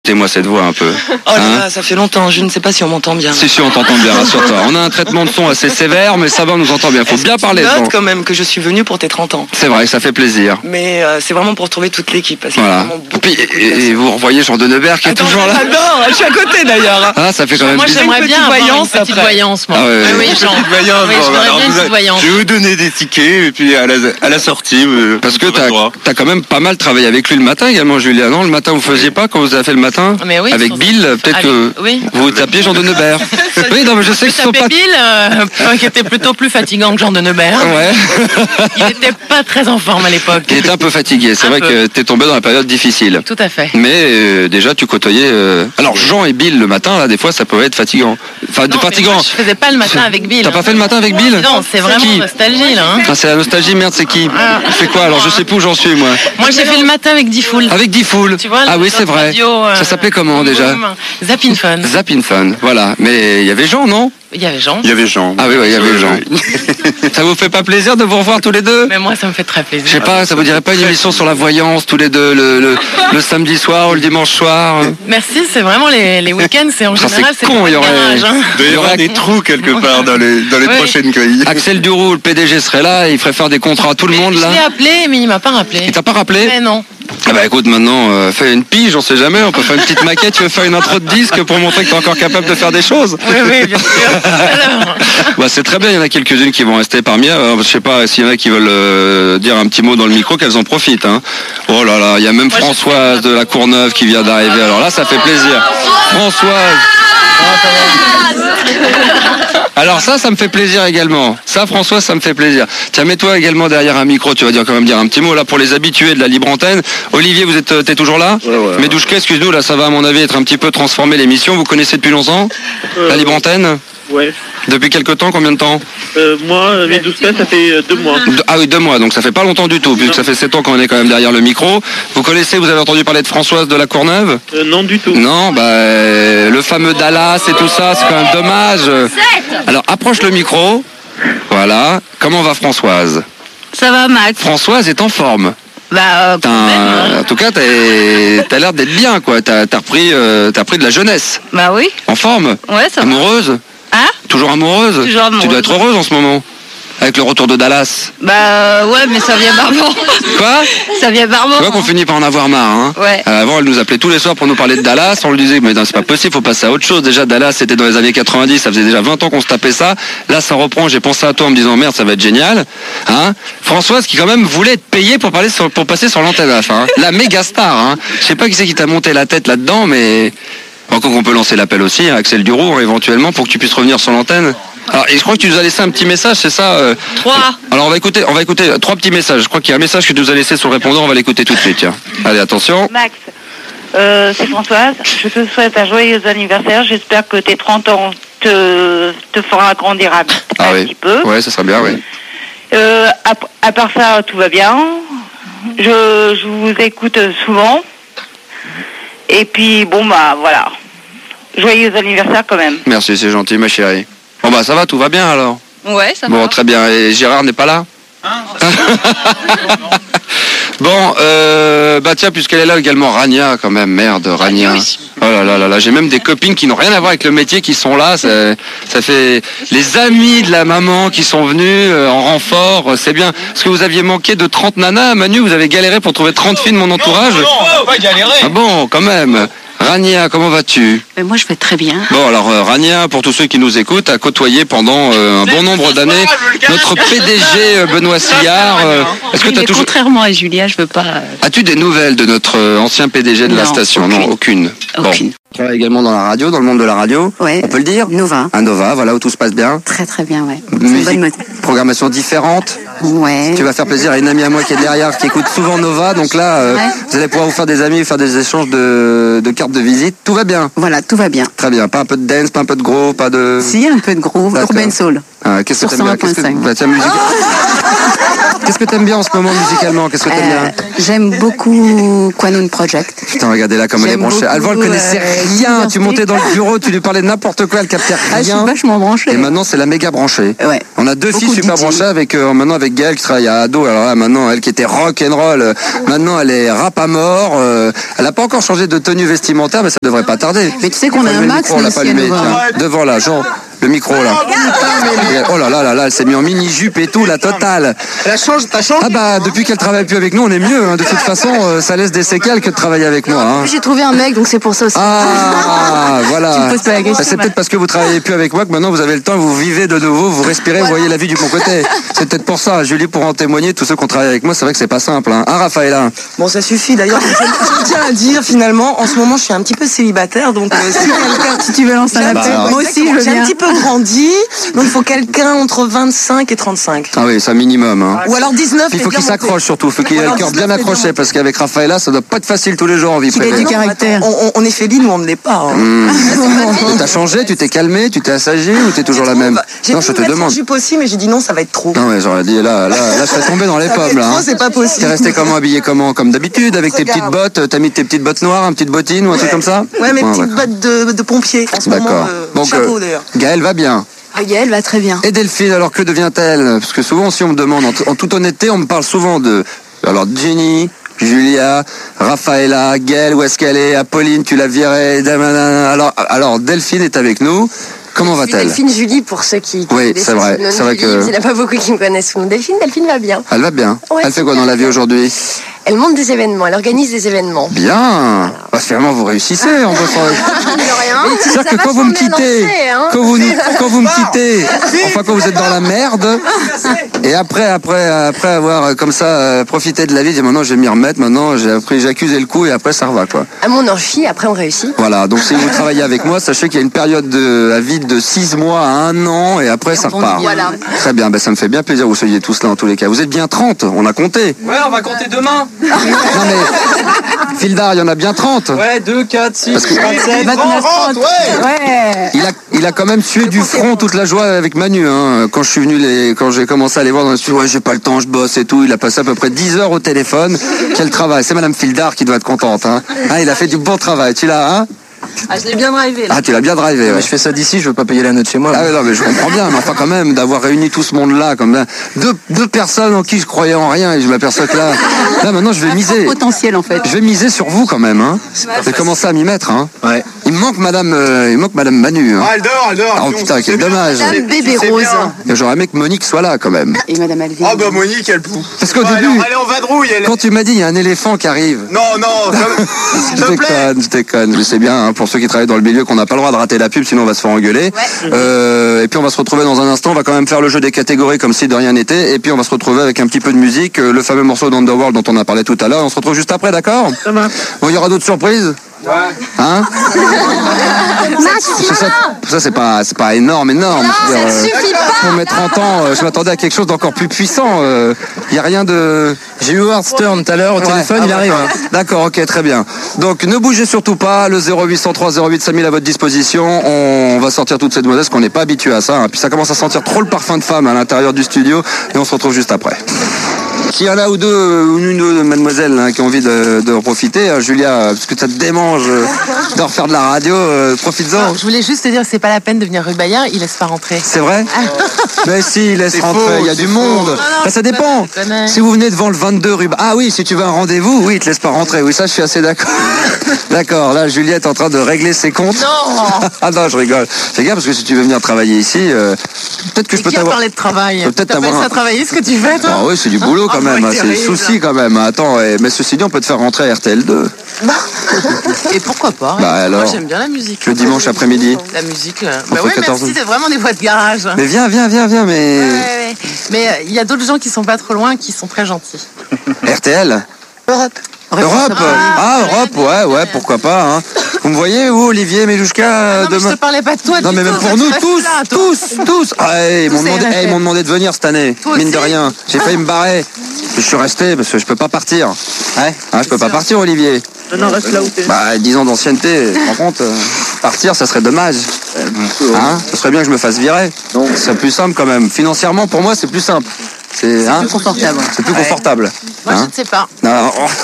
Écoutez-moi cette voix un peu. Oh là là, ça fait longtemps, je ne sais pas si on m'entend bien. Si, on t'entend bien, rassure-toi. On a un traitement de son assez sévère, mais ça va, on nous entend bien. Faut bien parler. Je note quand même que je suis venu pour tes 30 ans. C'est vrai, ça fait plaisir. Mais c'est vraiment pour retrouver toute l'équipe. Parce voilà. Et vous revoyez Jean Denebert qui est toujours là. J'adore, je suis à côté d'ailleurs. Ah, ça fait quand même moi, bizarre. j'aimerais bien avoir une petite voyance, moi. Ah ouais, oui, Jean. Oui, je voudrais bien une petite voyance. Je vais vous donner des tickets et puis à la sortie. Parce que t'as quand même pas mal travaillé avec lui le matin également, Julia. Non, le matin vous faisiez pas quand vous avez fait le matin oui, avec Bill, peut-être que vous tapiez Jean Denebert. Oui, non, mais je sais que ce sont pas. Bill, qui était plutôt plus fatigant que Jean Denebert. Ouais. Il n'était pas très en forme à l'époque. Il était un peu fatigué. C'est vrai que t'es tombé dans la période difficile. Tout à fait. Mais déjà, tu côtoyais. Alors Jean et Bill le matin, là, des fois, ça peut être fatigant. Enfin, fatigant. Moi, je faisais pas le matin avec Bill. T'as pas fait le matin avec Bill? Non, c'est vraiment nostalgie là. Ah, c'est la nostalgie, merde, c'est qui? C'est quoi? Alors, je sais plus où j'en suis, moi. Moi, j'ai fait le matin avec Diffoul. Avec Diffoul. Tu vois, ah oui, c'est vrai. Ça s'appelait comment déjà? Zappin Fun. Zappin Fun, voilà. Mais il y avait Jean, non? Il y avait Jean. Il y avait Jean. Ah oui, il y avait Jean. Ça vous fait pas plaisir de vous revoir tous les deux? Mais moi, ça me fait très plaisir. Je sais pas, ça vous dirait pas une émission sur la voyance tous les deux, le samedi soir ou le dimanche soir? Merci, c'est vraiment les week-ends, c'est en général, c'est con, il y aurait il y aurait des trous quelque part dans les prochaines grilles. Axel Duroux, le PDG serait là, il ferait faire des contrats à tout le monde là. Je l'ai appelé, mais il m'a pas rappelé. Il t'a pas rappelé? Mais non. Ah bah écoute, maintenant, fais une pige, on sait jamais, on peut faire une petite maquette, tu veux faire une intro de disque pour montrer que t'es encore capable de faire des choses? Oui, bien sûr. Alors... Bah c'est très bien, il y en a quelques-unes qui vont rester parmi elles. Alors, je sais pas s'il y en a qui veulent dire un petit mot dans le micro, qu'elles en profitent. Hein. Oh là là, il y a même Françoise de la Courneuve qui vient d'arriver, alors là ça fait plaisir. Françoise. Alors ça me fait plaisir également. Ça, François, ça me fait plaisir. Tiens, mets-toi également derrière un micro, tu vas quand même dire un petit mot là pour les habitués de la libre antenne. Olivier, t'es toujours là? Ouais. Medouchka, excuse-nous, là ça va à mon avis être un petit peu transformé l'émission. Vous connaissez depuis longtemps la libre antenne? Ouais. Depuis quelque temps, combien de temps? Moi, Medouchka, ça fait 2 mois. Ah oui, 2 mois, donc ça fait pas longtemps du tout, puisque ça fait 7 ans qu'on est quand même derrière le micro. Vous avez entendu parler de Françoise de la Courneuve? Non du tout. Non, le fameux Dallas et tout ça, c'est quand même dommage. Alors, approche le micro. Voilà. Comment va Françoise? Ça va, Max. Françoise est en forme. Bah, en tout cas, t'as l'air d'être bien, quoi. T'as repris de la jeunesse. Bah oui. En forme? Ouais, ça va. Amoureuse? Hein? Toujours amoureuse? Toujours amoureuse. Tu dois être heureuse en ce moment. Avec le retour de Dallas. Bah ouais, mais ça vient par moment. Quoi? Ça vient par moment. Tu vois qu'on finit par en avoir marre, hein? Ouais. Avant, elle nous appelait tous les soirs pour nous parler de Dallas. On lui disait, mais non, c'est pas possible, faut passer à autre chose. Déjà, Dallas, c'était dans les années 90, ça faisait déjà 20 ans qu'on se tapait ça. Là, ça reprend, j'ai pensé à toi en me disant, merde, ça va être génial. Hein? Françoise, qui quand même voulait être payée pour passer sur l'antenne à la fin. Hein? La méga star, hein? Je sais pas qui c'est qui t'a monté la tête là-dedans, mais... Encore qu'on peut lancer l'appel aussi, hein, Axel Duroux, éventuellement, pour que tu puisses revenir sur l'antenne. Alors, et je crois que tu nous as laissé un petit message, c'est ça 3. Alors, on va écouter 3 petits messages. Je crois qu'il y a un message que tu nous as laissé sur le répondeur, on va l'écouter tout de suite, tiens. Allez, attention. Max, c'est Françoise. Je te souhaite un joyeux anniversaire. J'espère que tes 30 ans te fera grandir un petit peu. Ouais, ça serait bien, oui. À part ça, tout va bien. Je vous écoute souvent. Et puis, bon, bah, voilà. Joyeux anniversaire quand même. Merci, c'est gentil, ma chérie. Bon, bah, ça va, tout va bien alors? Ouais, ça va. Bon, très bien. Et Gérard n'est pas là? Bon, bah tiens, puisqu'elle est là également, Rania quand même, merde, Rania. Oh là là, j'ai même des copines qui n'ont rien à voir avec le métier qui sont là, ça fait les amis de la maman qui sont venus en renfort, c'est bien. Parce que vous aviez manqué de 30 nanas, Manu, vous avez galéré pour trouver 30 filles de mon entourage? Non, on va pas galérer. Ah bon, quand même. Rania, comment vas-tu? Moi, je vais très bien. Bon, alors Rania, pour tous ceux qui nous écoutent, a côtoyé pendant un bon nombre d'années notre PDG Benoît Sillard. Est-ce que tu as toujours... Contrairement à Julia, je veux pas... As-tu des nouvelles de notre ancien PDG de la station? Aucune. Non, aucune. Aucune. Bon. Tu travailles également dans la radio, dans le monde de la radio. Ouais. On peut le dire? Nova. Un Nova, voilà, où tout se passe bien. Très très bien, ouais. Musique, programmation différente. Ouais. Tu vas faire plaisir à une amie à moi qui est derrière, qui écoute souvent Nova. Donc là, vous allez pouvoir vous faire des amis, faire des échanges de cartes de visite. Tout va bien? Voilà, tout va bien. Très bien. Pas un peu de dance, pas un peu de gros, pas de... Si, un peu de groove, urban soul. Ah, qu'est-ce que t'aimes bien? Qu'est-ce que t'aimes bien en ce moment musicalement? Qu'est-ce que t'aimes bien? J'aime beaucoup Quantum Project. Putain, regardez là comme elle est branchée. Alvan, elle connaissait rien. Tu montais dans le bureau, tu lui parlais de n'importe quoi, elle captait Ah, je suis rien. vachement branchée. Et maintenant, c'est la méga branchée. Ouais. On a deux filles Beaucoup super d'outils. branchées avec maintenant avec Gaëlle qui travaille à Ado. Alors là, maintenant, elle qui était rock and roll, maintenant elle est rap à mort. Elle n'a pas encore changé de tenue vestimentaire, mais ça devrait pas tarder. Mais tu sais qu'on a un Le max, micro, on nous l'a aussi, pas à allumé. Nova. Tiens, devant là, Jean. Le micro là. Oh là là là là, elle s'est mis en mini-jupe et tout, la totale. T'as changé. Ah bah depuis qu'elle travaille plus avec nous, on est mieux. Hein. De toute façon, ça laisse des séquelles que de travailler avec moi. Hein. J'ai trouvé un mec, donc c'est pour ça aussi. Ah voilà. Tu me poses pas la question. C'est peut-être parce que vous travaillez plus avec moi que maintenant vous avez le temps, vous vivez de nouveau, vous respirez, vous voyez la vie du bon côté. C'est peut-être pour ça, Julie, pour en témoigner, tous ceux qui ont travaillé avec moi, c'est vrai que c'est pas simple. Hein, Raphaëla. Bon, ça suffit. D'ailleurs, je tiens à dire, finalement, en ce moment, je suis un petit peu célibataire. Donc, si quelqu'un... Si tu veux lancer un appel, Bah, moi aussi je veux J'ai un bien. petit peu grandi. Donc, il faut quelqu'un entre 25 et 35. Ah oui, c'est un minimum. Hein. Ou alors 19. Puis il faut mais qu'il bien monté. s'accroche surtout, il faut qu'il ait le Alors, cœur bien 19, c'est accroché bien parce qu'avec Raphaëla, ça doit pas être facile tous les jours en vie Qu'il ait privée. du caractère. On est féline ou on ne l'est pas. Hein. T'as changé, tu t'es calmé, tu t'es assagi ou t'es toujours la même? J'ai Non, fait je te une demande. jupe aussi, mais j'ai dit non, ça va être trop. Non, ouais, j'aurais dit là, je serais tombé dans les Ça va pommes être là. trop, Hein. c'est pas possible. T'es resté comment, habillé comment? Comme d'habitude, avec tes petites Regarde. bottes, t'as mis tes petites bottes noires, une petite bottine ou un truc comme ça? Ouais, mes Ouais, petites ouais. bottes de pompier. En ce moment, D'accord. Donc, chapeau d'ailleurs. Gaëlle va bien. Ah, Gaëlle va très bien. Et Delphine, alors que devient-elle? Parce que souvent, si on me demande, en toute honnêteté, on me parle souvent de, alors Jenny, Julia, Raphaëla, Gaëlle, où est-ce qu'elle est? Apolline, tu l'as virée. Alors Delphine est avec nous. Comment va-t-elle? Delphine Julie, pour ceux qui Oui, connaissent c'est vrai, sous le nom de c'est vrai Julie, que- il n'y en a pas beaucoup qui me connaissent sous le nom de Delphine. Delphine va bien. Elle va bien. Ouais, Elle fait quoi super dans la vie bien. aujourd'hui? Elle monte des événements, elle organise des événements. Bien. Bah, finalement, vous réussissez en bossant. De rien. C'est-à-dire que quand vous me quittez, quand vous me quittez, enfin quand vous êtes dans la merde, et après avoir comme ça profité de la vie, j'ai dit maintenant je vais m'y remettre, maintenant j'ai accusé le coup et après ça reva quoi. À mon amphi, après on réussit. Voilà, donc si vous travaillez avec moi, sachez qu'il y a une période de à vide de 6 mois à 1 an et après ça repart. Voilà. Très bien, ben, ça me fait bien plaisir que vous soyez tous là en tous les cas. Vous êtes bien 30, on a compté. Ouais, on va compter demain. Non mais, Fildar, il y en a bien 30. Ouais, 2, 4, 6, Parce que- 27, 29, Ouais. Il a quand même sué du front toute la joie avec Manu. Hein. Quand je suis venu, quand j'ai commencé à les voir dans le studio, ouais, j'ai pas le temps, je bosse et tout. Il a passé à peu près 10 heures au téléphone. Quel travail. C'est Madame Fildar qui doit être contente. Hein. Hein, il a fait du bon travail. Tu l'as, hein? Ah, je l'ai bien drivé. Là. Ah, tu l'as bien drivé. Ouais. Mais je fais ça d'ici, je veux pas payer la note chez moi. Ah ouais, non, mais je comprends bien, mais enfin quand même, d'avoir réuni tout ce monde-là, comme ça, deux personnes en qui je croyais en rien, et je m'aperçois que là maintenant je vais miser. Potentiel en fait. Je vais miser sur vous quand même, hein. Je vais commencer à m'y mettre, hein. Ouais. Il me manque Madame Manu. Hein. Ah, elle dort. Oh putain, quel dommage. Madame Bébé c'est Rose. bien. Et j'aurais aimé que Monique soit là quand même. Et Madame Alvin. Ah, bah, Monique, elle pouf. Parce qu'au Ouais, début, elle est en vadrouille, elle. quand tu m'as dit il y a un éléphant qui arrive. Non, s'il te plaît. Je déconne. Je sais bien, hein, pour ceux qui travaillent dans le milieu, qu'on n'a pas le droit de rater la pub, sinon on va se faire engueuler. Et puis on va se retrouver dans un instant, on va quand même faire le jeu des catégories comme si de rien n'était. Et puis on va se retrouver avec un petit peu de musique, le fameux morceau d'Underworld dont on a parlé tout à l'heure. On se retrouve juste après, d'accord? Ça va. Bon, il y aura d'autres surprises? Hein? Ça c'est pas énorme. Je veux dire, pour mes 30 ans, je m'attendais à quelque chose d'encore plus puissant. Il y a rien de... J'ai eu Howard Stern tout à l'heure au téléphone, il arrive. Hein. D'accord, ok, très bien. Donc ne bougez surtout pas, le 0803 08 5000 à votre disposition. On va sortir toute cette modeste, qu'on n'est pas habitué à ça. Hein. Puis ça commence à sentir trop le parfum de femme à l'intérieur du studio et on se retrouve juste après. S'il y en a ou deux, ou une ou deux mademoiselles hein, qui ont envie de en profiter, hein, Julia, parce que ça te démange de refaire de la radio, profites-en. Je voulais juste te dire, c'est pas la peine de venir rue Bayard, il laisse pas rentrer. C'est vrai? Mais si, laisse C'est rentrer, faux, il y a du c'est monde. non, Ben, ça dépend. je déconne. Si vous venez devant le 22 rue... Ah oui, si tu veux un rendez-vous, oui, il te laisse pas rentrer. Oui, ça, je suis assez d'accord. D'accord, là, Juliette est en train de régler ses comptes. Non. Ah non, je rigole. Fais gaffe, parce que si tu veux venir travailler ici, peut-être que je Et peux qui a t'avoir... parlé de travail? Peut-être T'as avoir pas un- ça à travailler ce que tu fais, toi? Ah oui, c'est du boulot quand même, hein, c'est le souci quand même. Attends, mais ceci dit, on peut te faire rentrer à RTL2. Et pourquoi pas? Bah, alors, Moi, j'aime bien la musique. le dimanche après-midi. La musique, là. Entre Bah ouais, 14 merci, c'est vraiment des voies de garage. Mais viens, mais... Ouais. Mais il y a d'autres gens qui sont pas trop loin, qui sont très gentils. RTL Europe. Europe Europe, ouais, pourquoi pas. Hein. Vous me voyez, vous, Olivier, Méjouchka, Non, mais je demain te parlais pas de toi. Non, du mais même tout, pour toi, nous, tu restes là, toi. tous. Ah, ils m'ont Tous, demandé, c'est ils m'ont demandé de venir cette année, Toi mine de aussi. rien. J'ai failli me barrer. Je suis resté parce que je peux pas partir. Ouais. Ah, je peux pas partir, Olivier. Non, reste là où t'es. Bah, 10 ans d'ancienneté, par contre, partir, ça serait dommage. Hein, ce serait bien que je me fasse virer. Ce serait plus simple quand même. Financièrement, pour moi, c'est plus simple. C'est plus confortable. C'est plus confortable. Moi, je ne sais pas. Non.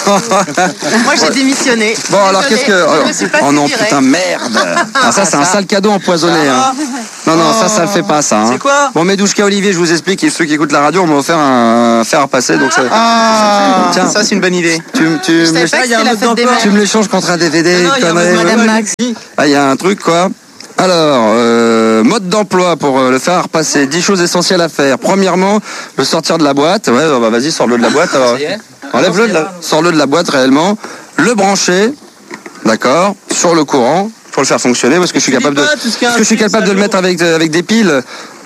Moi, j'ai démissionné. Bon, alors Désolée, qu'est-ce que... je me suis pas Oh non, virée. putain, merde. Ah, ça, c'est un sale cadeau empoisonné. Hein. Non, ça le fait pas, ça. Hein. C'est quoi? Bon, Medouchka, Olivier, je vous explique, et ceux qui écoutent la radio, on m'a offert un fer à passer, donc ça... Tiens, Ça, c'est une bonne idée. tu Je savais pas que c'était la fête des mères. tu me l'échanges contre un DVD, Non, il y a connerie. Madame Max. Ah, il y a un truc, quoi. Alors, mode d'emploi pour le faire à repasser. 10 choses essentielles à faire. Premièrement, le sortir de la boîte. Ouais, bah, vas-y, sors-le de la boîte. Alors, enlève-le, sors-le de la boîte réellement. Le brancher, d'accord, sur le courant. Pour le faire fonctionner, parce que je suis capable de, le mettre avec des piles.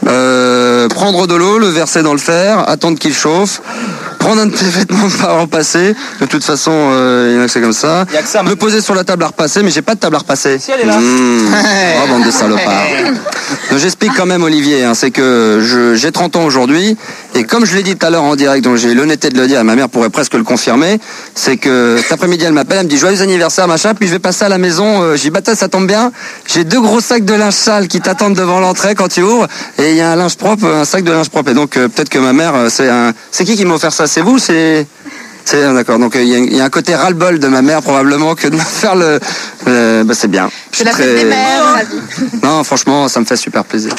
Prendre de l'eau, le verser dans le fer, attendre qu'il chauffe, prendre un de tes vêtements à repasser. De toute façon, il y en a que c'est comme ça. Me poser sur la table à repasser, mais j'ai pas de table à repasser. Si, elle est là. Oh, bande de salopards. Donc, j'explique quand même, Olivier, hein, c'est que j'ai 30 ans aujourd'hui, et comme je l'ai dit tout à l'heure en direct, donc j'ai l'honnêteté de le dire, et ma mère pourrait presque le confirmer, c'est que cet après-midi, elle m'appelle, elle me dit joyeux anniversaire, machin, puis je vais passer à la maison, j'ai dit bah ça tombe bien, j'ai 2 gros sacs de linge sale qui t'attendent devant l'entrée quand tu ouvres, et il y a un sac de linge propre, et donc peut-être que ma mère, c'est qui m'a offert ça, c'est vous, c'est d'accord, donc il y a un côté ras-le-bol de ma mère probablement que de me faire bah c'est bien. C'est la fête des mères. Non, franchement, ça me fait super plaisir.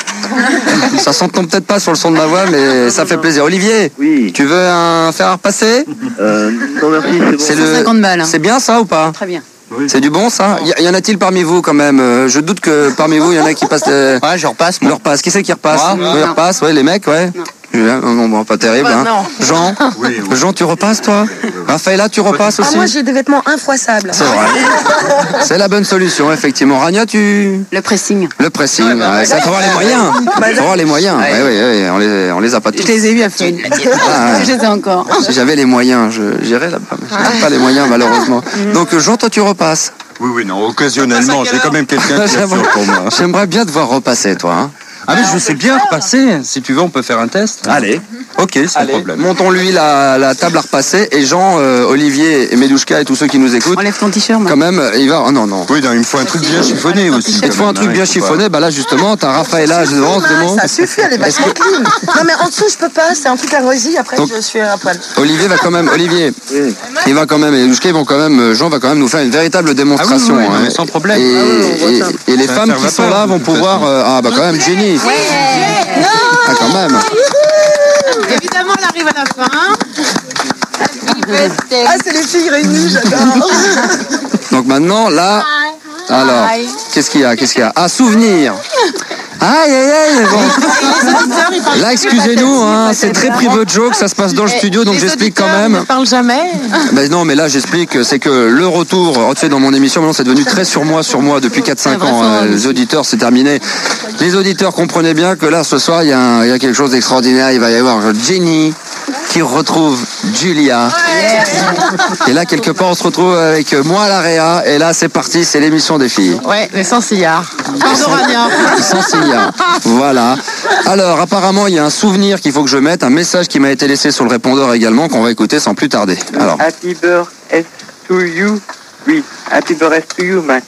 Ça s'entend peut-être pas sur le son de ma voix, mais ça fait plaisir. Olivier, Oui. tu veux un fer à repasser? Non, merci, c'est bon. 150 balles. Hein. C'est bien ça ou pas? Très bien. C'est du bon ça? Y en a-t-il parmi vous quand même? Je doute que parmi vous, il y en a qui passent... Ouais, je repasse. Leur passe. Qui c'est qui repasse? Moi. Oui, repasse, ouais, les mecs, ouais. Non, bon, pas terrible. Bah, hein. non. Jean, Jean, tu repasses toi? Raphaëlla, tu repasses aussi? Moi, j'ai des vêtements infroissables. C'est vrai. C'est la bonne solution, effectivement. Rania, Le pressing. Le pressing, ouais, ça faut avoir les moyens. Faut avoir les moyens. Ouais, on les a pas tous. Je les ai vus à Fred. Je les ai encore. Si j'avais les moyens, j'irais là-bas. Mais je n'ai pas les moyens, malheureusement. Donc, Jean, toi, tu repasses. Oui, non, occasionnellement, j'ai quand même quelqu'un qui assure pour moi. J'aimerais bien te voir repasser, toi. Hein. Ah, mais je sais bien repasser. Si tu veux, on peut faire un test. Allez. Ok, sans problème. Montons-lui la table à repasser. Et Jean, Olivier et Medouchka et tous ceux qui nous écoutent. Enlève ton t-shirt, moi. Quand même, il va. Oh non. Oui, non, il me faut un truc bien chiffonné aussi. Il te faut un truc bien chiffonné. Bah là, justement, t'as Raphaëlla devant. Ça suffit, elle est vachement clean. Non, mais en dessous, je peux pas. C'est un truc à rosy. Après, Donc, je suis à poil. Olivier va quand même. Olivier, il va quand même. Et Medouchka, ils vont quand même. Jean va quand même nous faire une véritable démonstration. Ah oui, hein. sans problème. Et les femmes qui sont là vont pouvoir. Ah bah quand même, Jenny. Ah quand même. Évidemment, elle arrive à la fin. Ah, c'est les filles réunies, j'adore. Donc maintenant, là. Alors, qu'est-ce qu'il y a? Ah, souvenir. Aïe. Bon. Là, excusez-nous, hein, c'est très private joke, ça se passe dans le studio, donc Les j'explique quand auditeurs même. ne parlent jamais. Ben non, mais là, j'explique, c'est que le retour, tu sais, dans mon émission, maintenant, c'est devenu très sur moi, depuis 4-5 ans. Les auditeurs, c'est terminé. Les auditeurs, comprenez bien que là, ce soir, il y a quelque chose d'extraordinaire. Il va y avoir Jenny qui retrouve Julia. Et là, quelque part, on se retrouve avec moi à la Réa. Et là, c'est parti, c'est l'émission des filles. Ouais, mais sans cillard. Pardon, Rania. Sans cillard. Voilà. Alors, apparemment, il y a un souvenir qu'il faut que je mette, un message qui m'a été laissé sur le répondeur également, qu'on va écouter sans plus tarder. Alors. Happy birthday to you. Oui, happy birthday to you, Max.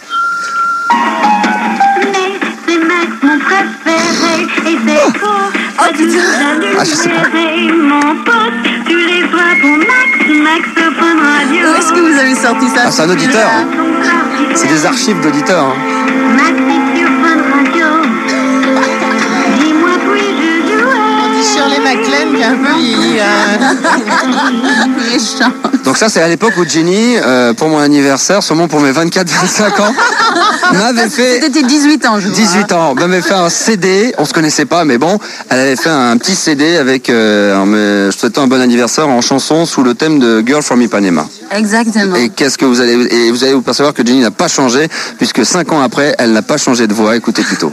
C'est Max mon préféré et c'est cool. Ah, je sais pas. Mon pote, tu les vois pour Max Phone Radio. Où est-ce que vous avez sorti ça? Ah, c'est un auditeur. C'est des archives d'auditeurs. Hein. Max est sur Phone Radio. Dis-moi puis-je jouer. Shirley MacLaine qui a un peu vieilli. Méchant. Donc ça, c'est à l'époque où Jenny, pour mon anniversaire, sûrement pour mes 24-25 ans, m'avait fait... C'était 18 ans, je crois. 18 ans, m'avait fait un CD, on se connaissait pas, mais bon, elle avait fait un petit CD avec, je souhaitais un bon anniversaire en chanson sous le thème de Girl from Ipanema. Exactement. Et vous allez vous percevoir que Jenny n'a pas changé, puisque 5 ans après, elle n'a pas changé de voix. Écoutez plutôt.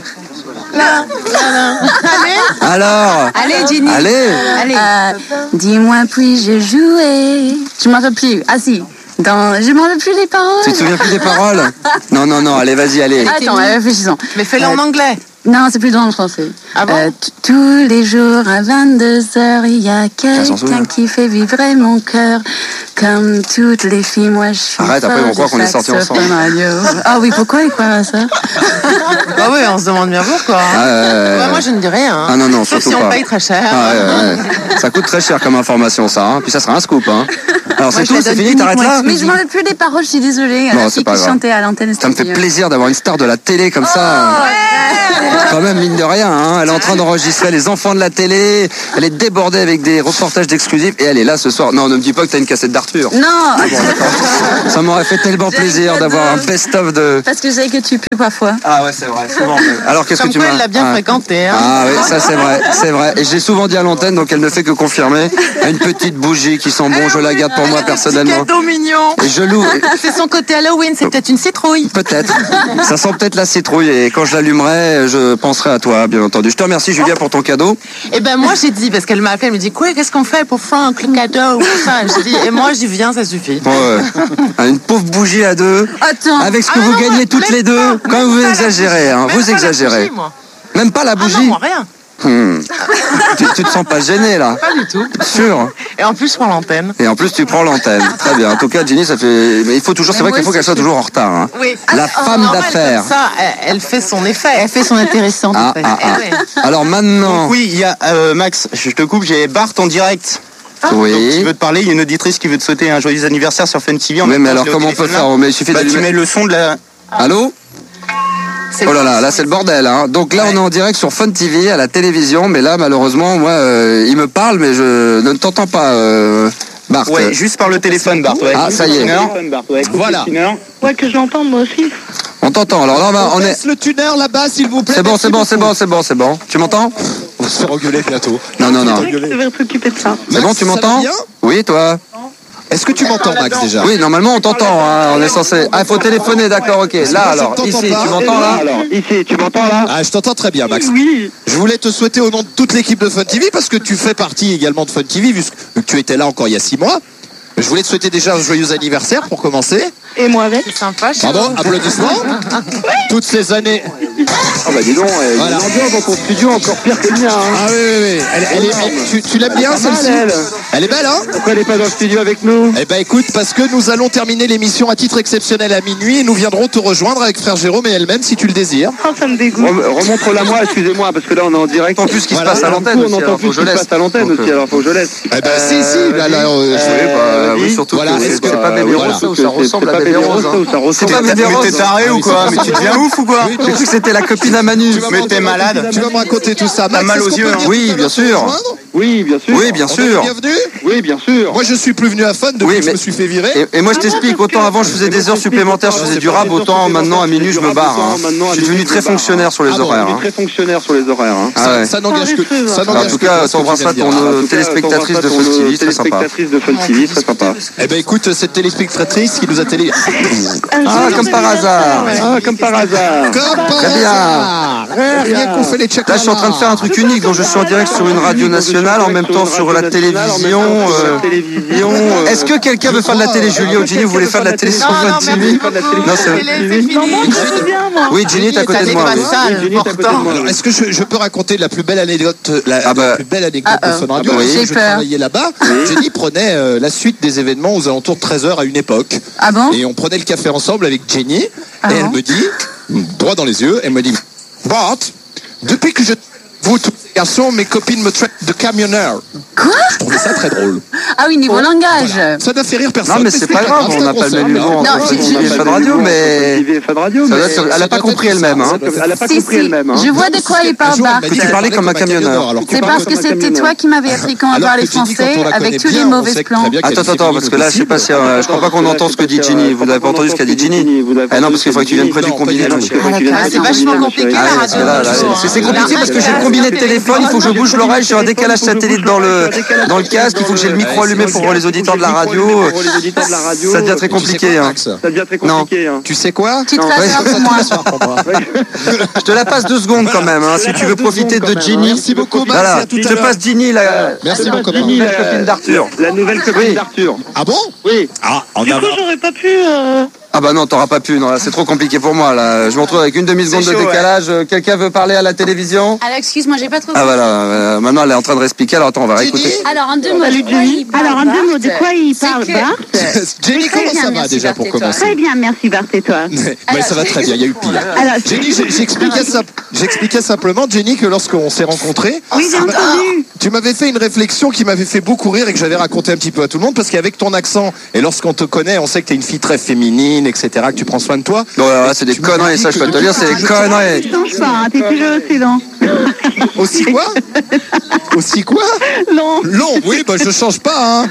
Alors, Allez, Jenny. allez. Dis-moi, puis-je jouer? Je m'en rappelle plus. Ah si. Je m'en rappelle plus les paroles. Tu te souviens plus des paroles? Non, allez, vas-y, allez. Attends, réfléchissons. Mais fais-le en anglais. Non, c'est plus dans le français. Ah bon Tous les jours à 22h, il y a s'en souvient. quelqu'un qui fait vibrer mon cœur. Comme toutes les filles, moi je suis Arrête, après, on croit qu'on est sortis ensemble. Radio. Ah oui, pourquoi il croit à ça? Ah oui, on se demande bien pourquoi. Ouais, moi, je ne dis rien. Ah non, Sauf surtout si on pas. paye très cher. Ouais. Ça coûte très cher comme information, ça. Hein. Puis ça sera un scoop. Hein. Alors c'est Moi, je la tout, c'est donne fini, t'arrêtes là? Mais je m'en rappelle plus des paroles, je suis désolée. Non, La c'est fille pas qui grave. chantait à l'antenne. Ça me fait c'était plaisir d'avoir une star de la télé comme ça. Quand même, mine de rien, hein. Elle est en train d'enregistrer les enfants de la télé. Elle est débordée avec des reportages d'exclusifs et elle est là ce soir. Non, ne me dis pas que t'as une cassette d'Arthur. Non. Bon, d'accord. Ça m'aurait fait tellement plaisir d'avoir un best-of de... Parce que je sais que tu pues parfois. Ah ouais, c'est vrai. Souvent. Alors qu'est-ce que Comme tu quoi, m'as... elle l'a bien Ah. fréquenté. Hein. Ah oui, ça c'est vrai. Et je l'ai souvent dit à l'antenne, donc elle ne fait que confirmer. Une petite bougie qui sent bon, je la garde pour moi Petit personnellement. cadeau mignon. Et je loue. C'est son côté Halloween, c'est peut-être une citrouille. Peut-être. Ça sent peut-être la citrouille et quand je l'allumerai, je penserai à toi, bien entendu. Je te remercie, Julia, pour ton cadeau. Et ben moi j'ai dit, parce qu'elle m'a appelé, elle me dit quoi, qu'est-ce qu'on fait pour Franck, le cadeau ou ça. J'ai dit, et moi j'y viens, ça suffit. Ouais. Une pauvre bougie à deux. Attends. Avec ce que Ah vous non, gagnez toutes les deux. Quand vous exagérez, hein. Même Vous pas la exagérez. bougie, moi. Même pas la Ah non, bougie. moi rien. Tu te sens pas gêné là? Pas du tout. Sûr. Et en plus pour l'antenne. Et en plus, tu prends l'antenne. Très bien. En tout cas, Ginny, ça fait. Mais il faut toujours. C'est vrai qu'il faut qu'elle soit toujours en retard. Hein. Oui. La femme normal, d'affaires. comme ça, elle fait son effet. Elle fait son intéressant. Ah. Alors maintenant. Oui, il y a Max, je te coupe, j'ai Bart en direct. Oui. Donc, qui veut te parler, il y a une auditrice qui veut te souhaiter un joyeux anniversaire sur Fun TV. Oui, mais alors comment on peut faire? Mais il suffit Tu d'allumer. mets le son de la... Allô? Oh là là, là c'est le bordel. Hein. Donc là, on est en direct sur Fun TV à la télévision, mais là, malheureusement, moi, il me parle, mais je ne t'entends pas, Bart. Ouais, juste par le téléphone, Bart. Ouais. Ah, ça y est. Voilà. Ouais, que je l'entende moi aussi. On t'entend. Alors là, on est. Le tuner là-bas, s'il vous plaît. C'est bon. Tu m'entends? On va se faire engueuler bientôt. Non. Je devrais s'occuper de ça. C'est bon, tu m'entends? Oui, toi? Est-ce que tu m'entends, Max, déjà? Oui, normalement, on t'entend. Hein. On est censé. Ah, il faut téléphoner, d'accord, ok. Là, alors, ici, tu m'entends là? Ici, tu m'entends là? Ah, je t'entends très bien, Max. Oui. Je voulais te souhaiter au nom de toute l'équipe de Fun TV, parce que tu fais partie également de Fun TV, vu que tu étais là encore il y a 6 mois. Je voulais te souhaiter déjà un joyeux anniversaire pour commencer. Et moi avec. C'est sympa. Bravo, applaudissements. Toutes ces années. Ah, bah dis donc, Voilà. l'ambiance dans ton studio encore pire que le mien. Hein. Ah oui. Tu l'aimes bien, celle-ci? Elle est belle, hein? Pourquoi elle n'est pas dans le studio avec nous? Eh ben écoute, parce que nous allons terminer l'émission à titre exceptionnel à minuit et nous viendrons te rejoindre avec frère Jérôme et elle-même si tu le désires. Oh, ça me dégoûte. Remontre-la moi, excusez-moi, parce que là on est en direct. En plus, ce qui se passe à l'antenne aussi. Alors, faut que je laisse. Alors, faut que je laisse. Eh ben si, là, Oui, surtout voilà, que est-ce c'est que- pas Bébé voilà. Rose, ça ressemble à Bébé Rose. C'est pas Bébé Mais Rose. t'es taré ou quoi? Mais tu deviens ouf ou quoi? J'ai cru que c'était la copine à Manu. Mais t'es malade. Tu vas me raconter tout ça. T'as Max, mal est-ce aux qu'on peut yeux, venir hein. Oui, tout à bien l'heure te sûr. rejoindre? Oui, bien sûr. Oui, bien On est sûr. bienvenue. Oui, bien sûr. Moi je suis plus venu à Fun depuis Oui, que je mais- me suis fait virer. Et moi je t'explique, autant avant je faisais des heures supplémentaires, je faisais du rap, autant maintenant à minuit je me barre. Hein. Je suis devenu très fonctionnaire sur les Ah bon, horaires. Hein. fonctionnaire sur les horaires. Hein. Ah ouais. Ça n'engage que ça En n'engage tout que cas, toi, ce que tu t'embrasseras viens de pour dire. nos téléspectatrices de Fun TV, très sympa. de Fun TV, très sympa. Eh ben écoute, cette téléspectatrice qui nous a télé. Ah, comme par hasard. Ah, comme par hasard. Comme par Très bien. hasard. Rien qu'on fait les check. Là, je suis en train de faire un truc unique, donc je suis en direct sur une radio nationale, en même temps sur la télévision. Est-ce que quelqu'un veut faire de la télé, Julie ou Ginny, vous voulez faire de la télé sur Fun TV? Non, c'est... Non, moi, je veux bien, moi. Oui, Ginny est à côté de moi. oui. Alors, est-ce que je peux raconter la plus belle anecdote, la plus belle anecdote de Fun Radio? oui. J'ai Je peur. travaillais là-bas. Jenny prenait la suite des événements aux alentours de 13h à une époque. Ah bon? Et on prenait le café ensemble avec Jenny. Ah et elle bon? me dit, droit dans les yeux, elle me dit, Bart, depuis que je vous tous les garçons, mes copines me traitent de camionneur. Quoi? Je trouvais ça très drôle. Ah oui, niveau langage. Voilà. Ça n'a fait rire personne. Non, mais c'est pas grave, on n'a pas le même humour Non, entre Fun j'ai- TV et Fun Radio, mais... Fun Radio, Ça doit être- Elle n'a pas compris elle-même. Hein. Elle n'a pas Si, compris si. elle-même. Hein. Je vois de quoi il parle, Bart. Que tu parlais comme un camionneur. C'est parce que c'était toi qui m'avais appris comment parler français avec tous les mauvais plans. Attends, parce que là, je sais pas si... je crois pas qu'on entend ce que dit Ginny. Vous n'avez pas entendu ce qu'a dit Ginny? Ah non, parce qu'il faudrait que tu viennes près du combiné. Ah, C'est vachement compliqué la Ah, parce que radio. là, c'est compliqué parce que j'ai le combiné de téléphone, il faut que je bouge l'oreille, j'ai un décalage satellite dans le casque, il faut que j'ai le micro allumé pour les auditeurs de la radio. Ça devient très compliqué. Hein. Ça devient très Non. compliqué. Hein. Tu sais quoi? Tu te rassures pour moi. Je te la passe 2 secondes quand même, hein, si tu veux profiter de Ginny. Merci beaucoup, Max. Voilà, À tout je à te l'heure. passe Ginny, la Merci, mon copain. copine d'Arthur. La nouvelle copine Oui. d'Arthur. Ah bon? Oui. Ah, en Du coup, avant. j'aurais pas pu Ah bah non, t'auras pas pu, non, là, c'est trop compliqué pour moi, là. Je me retrouve avec une demi-seconde de décalage. Quelqu'un veut parler à la télévision? Alors, excuse-moi, j'ai pas trop... Ah voilà, maintenant elle est en train de réexpliquer, alors attends, on va réécouter. Alors, en deux mots, de quoi il parle, Alors, en deux mots, de quoi il C'est parle, que- Bart? Jenny, Très comment bien, ça va merci, déjà Bart, pour et toi commencer? Très bien, merci, Bart, et toi? Ouais, ça va très bien, il y a eu pire. Alors, Jenny, j'expliquais simplement, Jenny, que lorsqu'on s'est rencontrés, oui, j'ai entendu. tu m'avais fait une réflexion qui m'avait fait beaucoup rire et que j'avais raconté un petit peu à tout le monde, parce qu'avec ton accent, et lorsqu'on te connaît, on sait que t'es une fille très féminine, etc., que tu prends soin de toi. Bon, alors là, c'est des conneries, ça, je peux te dire, c'est des conneries. Tu changes pas, hein, t'es toujours aussi long. Aussi quoi? Aussi quoi? Long. Long, oui, bah je change pas, hein.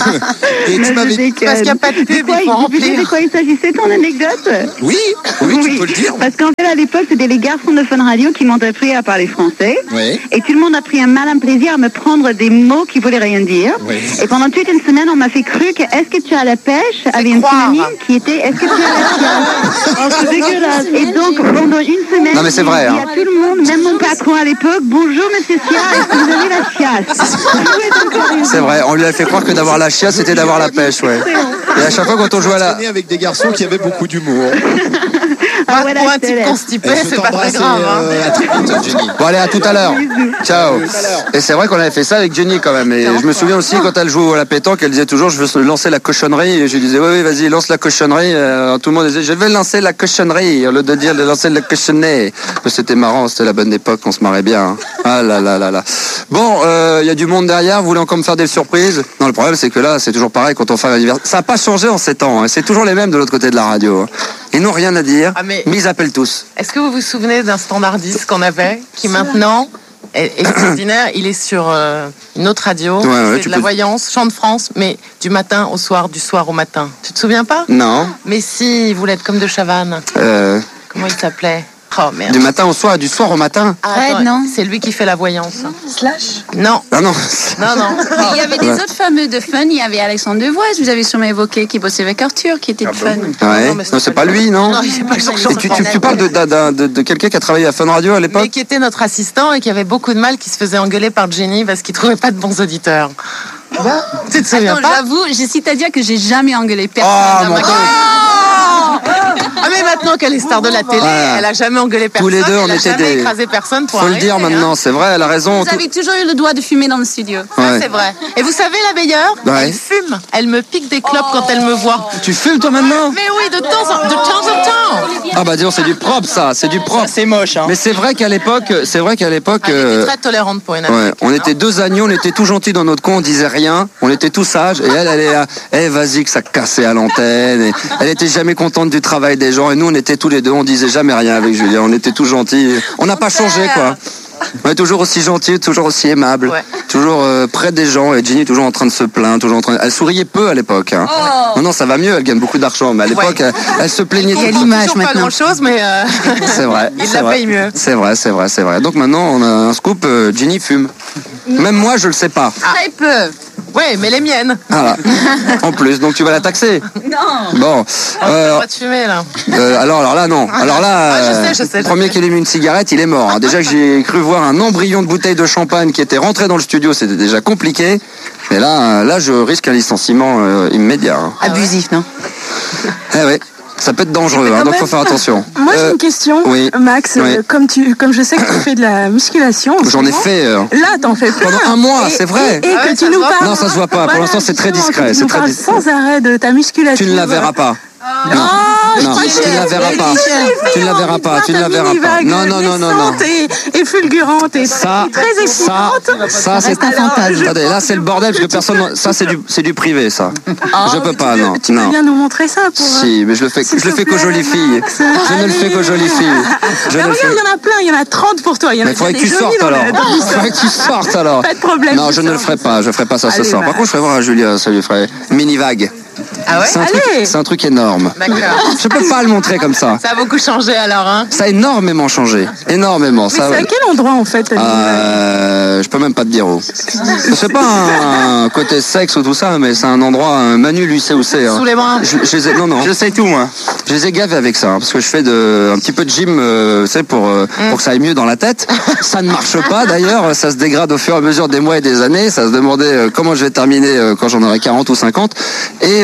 Et tu m'avais dit... Parce qu'il n'y a pas de pub, il faut Tu sais remplir. de quoi il s'agissait, ton anecdote? Oui, tu peux le dire. Parce qu'en fait, à l'époque, c'était les garçons de Fun Radio qui m'ont appris à parler français. Oui. Et tout le monde a pris un malin plaisir à me prendre des mots qui voulaient rien dire. Oui. Et pendant toute une semaine, on m'a fait cru que est-ce que tu as la pêche avait une croire. synonyme qui était est-ce que tu as la chiasse. Oh, c'est dégueulasse. Et donc, pendant une semaine, Non, mais c'est vrai, j'ai dit hein. à tout le monde, même mon patron à l'époque, bonjour monsieur Sia, est-ce que vous avez la chiasse? C'est vrai, on lui a fait croire que d'avoir la chiasse, c'était d'avoir la pêche, ouais. Et à chaque fois, quand on joue à la... Traîné avec des garçons qui avaient beaucoup d'humour. Ah, voilà, Pour un je te type laisse. constipé, Et je c'est pas très t'embrasse et, grave. Hein. à très vite, Jenny. Bon, allez, à tout à l'heure. Ciao. Et c'est vrai qu'on avait fait ça avec Jenny quand même. Et je me souviens aussi quand elle jouait à la pétanque, elle disait toujours je veux lancer la cochonnerie. Et je lui disais oui, vas-y, lance la cochonnerie. Tout le monde disait je vais lancer la cochonnerie au lieu de dire de lancer la cochonnerie. Mais c'était marrant, c'était la bonne époque, on se marrait bien. Hein. Ah là là là là. Bon, il y a du monde derrière, vous voulez encore me faire des surprises? Non, le problème c'est que là, c'est toujours pareil quand on fait un anniversaire. Ça n'a pas changé en 7 ans, hein. C'est toujours les mêmes de l'autre côté de la radio. Hein. Ils n'ont rien à dire, Ah, mais- mais ils appellent tous. Est-ce que vous vous souvenez d'un standardiste qu'on avait qui maintenant est extraordinaire? Il est sur une autre radio, Ouais, ouais, il fait tu de la peux- voyance, chant de France, mais du matin au soir, du soir au matin. Tu te souviens pas? Non. Mais si, il voulait être comme de Chavannes. Comment il s'appelait? Oh merde. Du matin au soir, du soir au matin. Ah, Fred, attends, non? C'est lui qui fait la voyance. Slash. Non, Ah non. non, non. Il y avait des Ouais. autres fameux de Fun, il y avait Alexandre Devoise, vous avez sûrement évoqué, qui bossait avec Arthur, qui était de Fun. Ouais. Non, mais Non, c'est pas lui, non? Non, il fait pas le genre Et tu parles de quelqu'un qui a travaillé à Fun Radio à Mais l'époque? qui était notre assistant et qui avait beaucoup de mal, qui se faisait engueuler par Jenny parce qu'il trouvait pas de bons auditeurs. Tu te souviens Attends, pas? j'avoue, j'hésite à dire que j'ai jamais engueulé personne. Ah, dans mon ma Dieu. Ah mais maintenant qu'elle est star de la télé, Voilà. elle a jamais engueulé personne. Tous les deux, on elle a était jamais des- écrasé personne pour Faut le arrêter, dire hein. maintenant, c'est vrai, elle a raison. Vous avez toujours eu le droit de fumer dans le studio. Ça, Ouais. c'est vrai. Et vous savez la meilleure? Ouais. Elle fume. Elle me pique des clopes quand elle me voit. Tu fumes toi maintenant? Mais oui, de temps en temps. Ah bah disons, c'est du propre ça, c'est du propre. C'est moche, hein. Mais c'est vrai qu'à l'époque, Elle était très tolérante pour une ouais, Américaine, on était deux agneaux, on était tout gentils dans notre coin, on disait rien, on était tout sages, et elle est là, vas-y que ça cassait à l'antenne, et elle était jamais contente du travail des gens, et nous on était tous les deux, on disait jamais rien avec Julien, on était tout gentils, on n'a pas changé quoi. On est toujours aussi gentil, toujours aussi aimable, Ouais. toujours près des gens, et Jenny toujours en train de se plaindre, toujours en train. Elle souriait peu à l'époque. Hein. Non, non, ça va mieux, elle gagne beaucoup d'argent, mais à l'époque, Ouais. elle se plaignait. Il y a tout. l'image maintenant. Pas grand chose, mais C'est vrai. il c'est la vrai. paye mieux. C'est vrai, c'est vrai, c'est vrai. Donc maintenant, on a un scoop, Jenny fume. Même moi, je le sais pas. Très peu. Ouais, mais les miennes. Voilà. En plus, donc tu vas la taxer. Non. Bon. On n'a pas de fumer là. Alors là, non. Alors là, Ah, je sais, le premier qui allume une cigarette, il est mort. hein. Déjà que j'ai cru voir un embryon de bouteille de champagne qui était rentré dans le studio, c'était déjà compliqué. Mais là, je risque un licenciement immédiat. hein. Abusif, non? Eh ouais. Ça peut être dangereux, Mais quand donc même- faut faire attention. Moi j'ai une question, oui. Max. Oui. Comme je sais que tu fais de la musculation. en ce J'en ai moment, fait. Là, t'en fais plein. Pendant un mois, Et- c'est vrai. Et, Ah ouais, que ça tu se nous voit pas. parles. Non, ça se voit pas. Pour l'instant, c'est très justement, discret, que tu c'est nous très parles discret. sans arrêt de ta musculation. Tu ne la verras pas. Non, non, tu ne la verras pas. Tu ne la verras pas. Tu ne la verras pas. Non, non, non, non, non. Et fulgurante et Ça, très excitante. ça, c'est un fantasme. Attendez, là, c'est le bordel parce que personne. Ça, c'est du privé, ça. Je peux pas, non, Tu peux non. bien nous montrer ça pour. Si, mais je le fais qu'aux jolies filles. Je ne le fais qu'aux jolies filles. Je Mais ne le fais. regarde, il y en a plein, il y en a 30 pour toi. Il y en a Mais il faudrait que des tu jolies sortes dans alors. le- dans Il l'histoire. faudrait que tu sortes alors. Pas de problème. Non, je ne le ferai pas. Je ferai pas ça ce Allez, soir. Par Max. contre, je ferai voir à Julia. Ça lui ferait mini vague. Ah ouais? Allez. C'est un truc énorme. D'accord. Je peux pas le montrer comme ça. Ça a beaucoup changé alors, hein? Ça a énormément changé. Énormément. Mais Ça. c'est à quel endroit en fait Je peux même pas te dire où. C'est pas un côté sexe ou tout ça, mais c'est un endroit. Manu, lui, sait où c'est. hein. Sous les bras. Je les ai, non, non. Je sais tout, moi. Je les ai gavés avec ça, hein, parce que je fais un petit peu de gym, tu sais, pour que ça aille mieux dans la tête. Ça ne marche pas d'ailleurs, ça se dégrade au fur et à mesure des mois et des années. Ça se demandait comment je vais terminer quand j'en aurai 40 ou 50. Et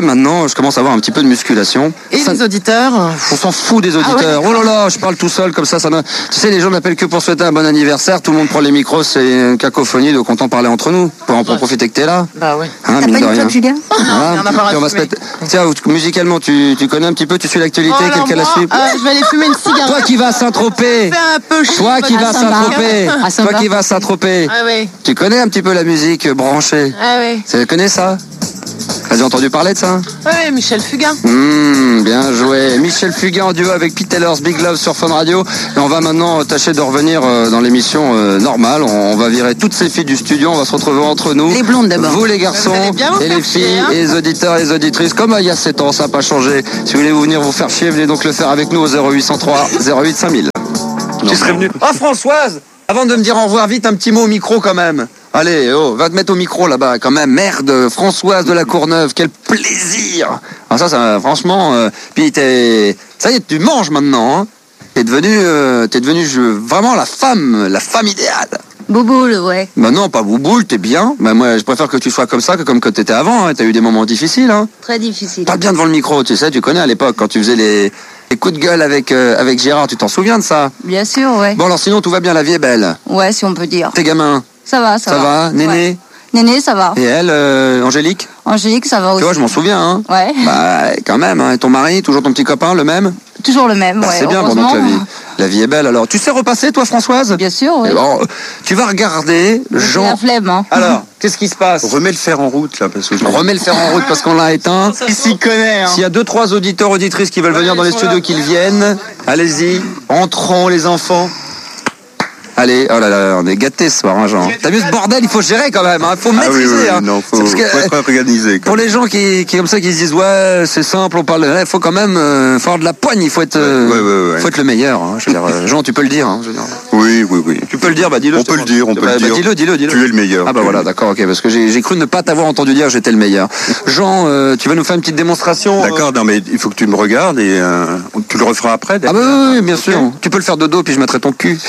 maintenant, je commence à avoir un petit peu de musculation. Et les auditeurs On s'en fout des auditeurs. ouais, Oh là là, je parle tout seul comme ça. Tu sais, les gens n'appellent que pour souhaiter un bon anniversaire. Tout le monde prend les micros, c'est une cacophonie, donc on t'en parler entre nous. Pour en profiter que t'es là. Bah ouais. Hein, T'as mine pas de une rien. flotte, Julien? Voilà. Il y en a pas Puis on va se rassumé. mettre- Tiens, musicalement, tu connais un petit peu, tu suis l'actualité, Oh, alors quelle qu'elle a moi, suivi. je vais aller fumer une cigarette. Toi qui vas à Saint-Tropez. Fais un peu chier, Toi qui votre vas à sympa. Saint-Tropez. À Saint-Barth. Toi qui vas à Saint-Tropez. Ah ouais. Tu connais un petit peu la musique branchée. Ah ouais. Tu connais ça? T'as déjà entendu parler de ça? Ouais, Michel Fugain. Bien joué. Michel Fugain en duo avec Pete Taylor's Big Love sur Fun Radio. Et on va maintenant tâcher de revenir dans l'émission normale. On va virer toutes ces filles du studio. On va se retrouver entre nous. Les blondes d'abord. Vous les garçons Vous allez bien vous et les faire chier, filles hein. et les auditeurs et les auditrices. Comme il y a 7 ans, ça n'a pas changé. Si vous voulez vous venir vous faire chier, venez donc le faire avec nous au 0803 08 5000. Tu serais venu. Oh Françoise, avant de me dire au revoir, vite un petit mot au micro quand même. Allez, oh, va te mettre au micro là-bas quand même. Merde, Françoise de la Courneuve, quel plaisir. Ah ça franchement, puis ça y est, tu manges maintenant. Hein. T'es devenu vraiment la femme idéale. Bouboule, ouais. Bah non, pas bouboule, t'es bien. Bah moi, je préfère que tu sois comme ça que comme que t'étais avant. Hein. T'as eu des moments difficiles. Hein. Très difficile. Pas bien devant le micro, tu sais, tu connais à l'époque quand tu faisais les coups de gueule avec Gérard, tu t'en souviens de ça? Bien sûr, ouais. Bon alors sinon tout va bien, la vie est belle. Ouais, si on peut dire. Tes gamins, Ça va, ça va? Néné? Ouais. Néné, ça va. Et elle, Angélique? Angélique, ça va aussi. Tu vois, je m'en souviens, hein. Ouais. Bah, quand même, hein. Et ton mari, toujours ton petit copain, le même? Toujours le même, Bah, ouais. c'est bien, bon, heureusement. donc la vie est belle. Alors, tu sais repasser, toi, Françoise? Bien sûr, oui. Eh ben, tu vas regarder J'ai Jean. la flemme, hein. Alors, qu'est-ce qui se passe? Remets le fer en route, là, parce que Remets le fer en route parce qu'on l'a éteint. Il s'y connaît, hein. S'il y a 2-3 auditeurs, auditrices qui veulent venir dans les studios, qu'ils viennent, allez-y, entrons les enfants. Allez, oh là là, on est gâtés ce soir, hein, Jean. T'as vu ce bordel, il faut gérer quand même, hein, il faut Ah oui, maîtriser. oui, hein. non, C'est faut parce que, être organisé. pour les gens qui comme ça qui se disent ouais c'est simple on parle, il faut quand même faut avoir de la poigne, il faut être Ouais. faut être le meilleur. Hein, je veux dire, Jean tu peux le dire. Hein, je veux dire. Oui. Tu peux le dire, bah dis-le. On peut le dire, on peut le dire. Dis-le. Tu es le meilleur. Ah bah voilà, d'accord, ok, parce que j'ai cru ne pas t'avoir entendu dire j'étais le meilleur. Jean, tu vas nous faire une petite démonstration. D'accord, non mais il faut que tu me regardes et tu le referas après. Ah bah oui, bien sûr. Tu peux le faire de dos puis je mettrai ton cul.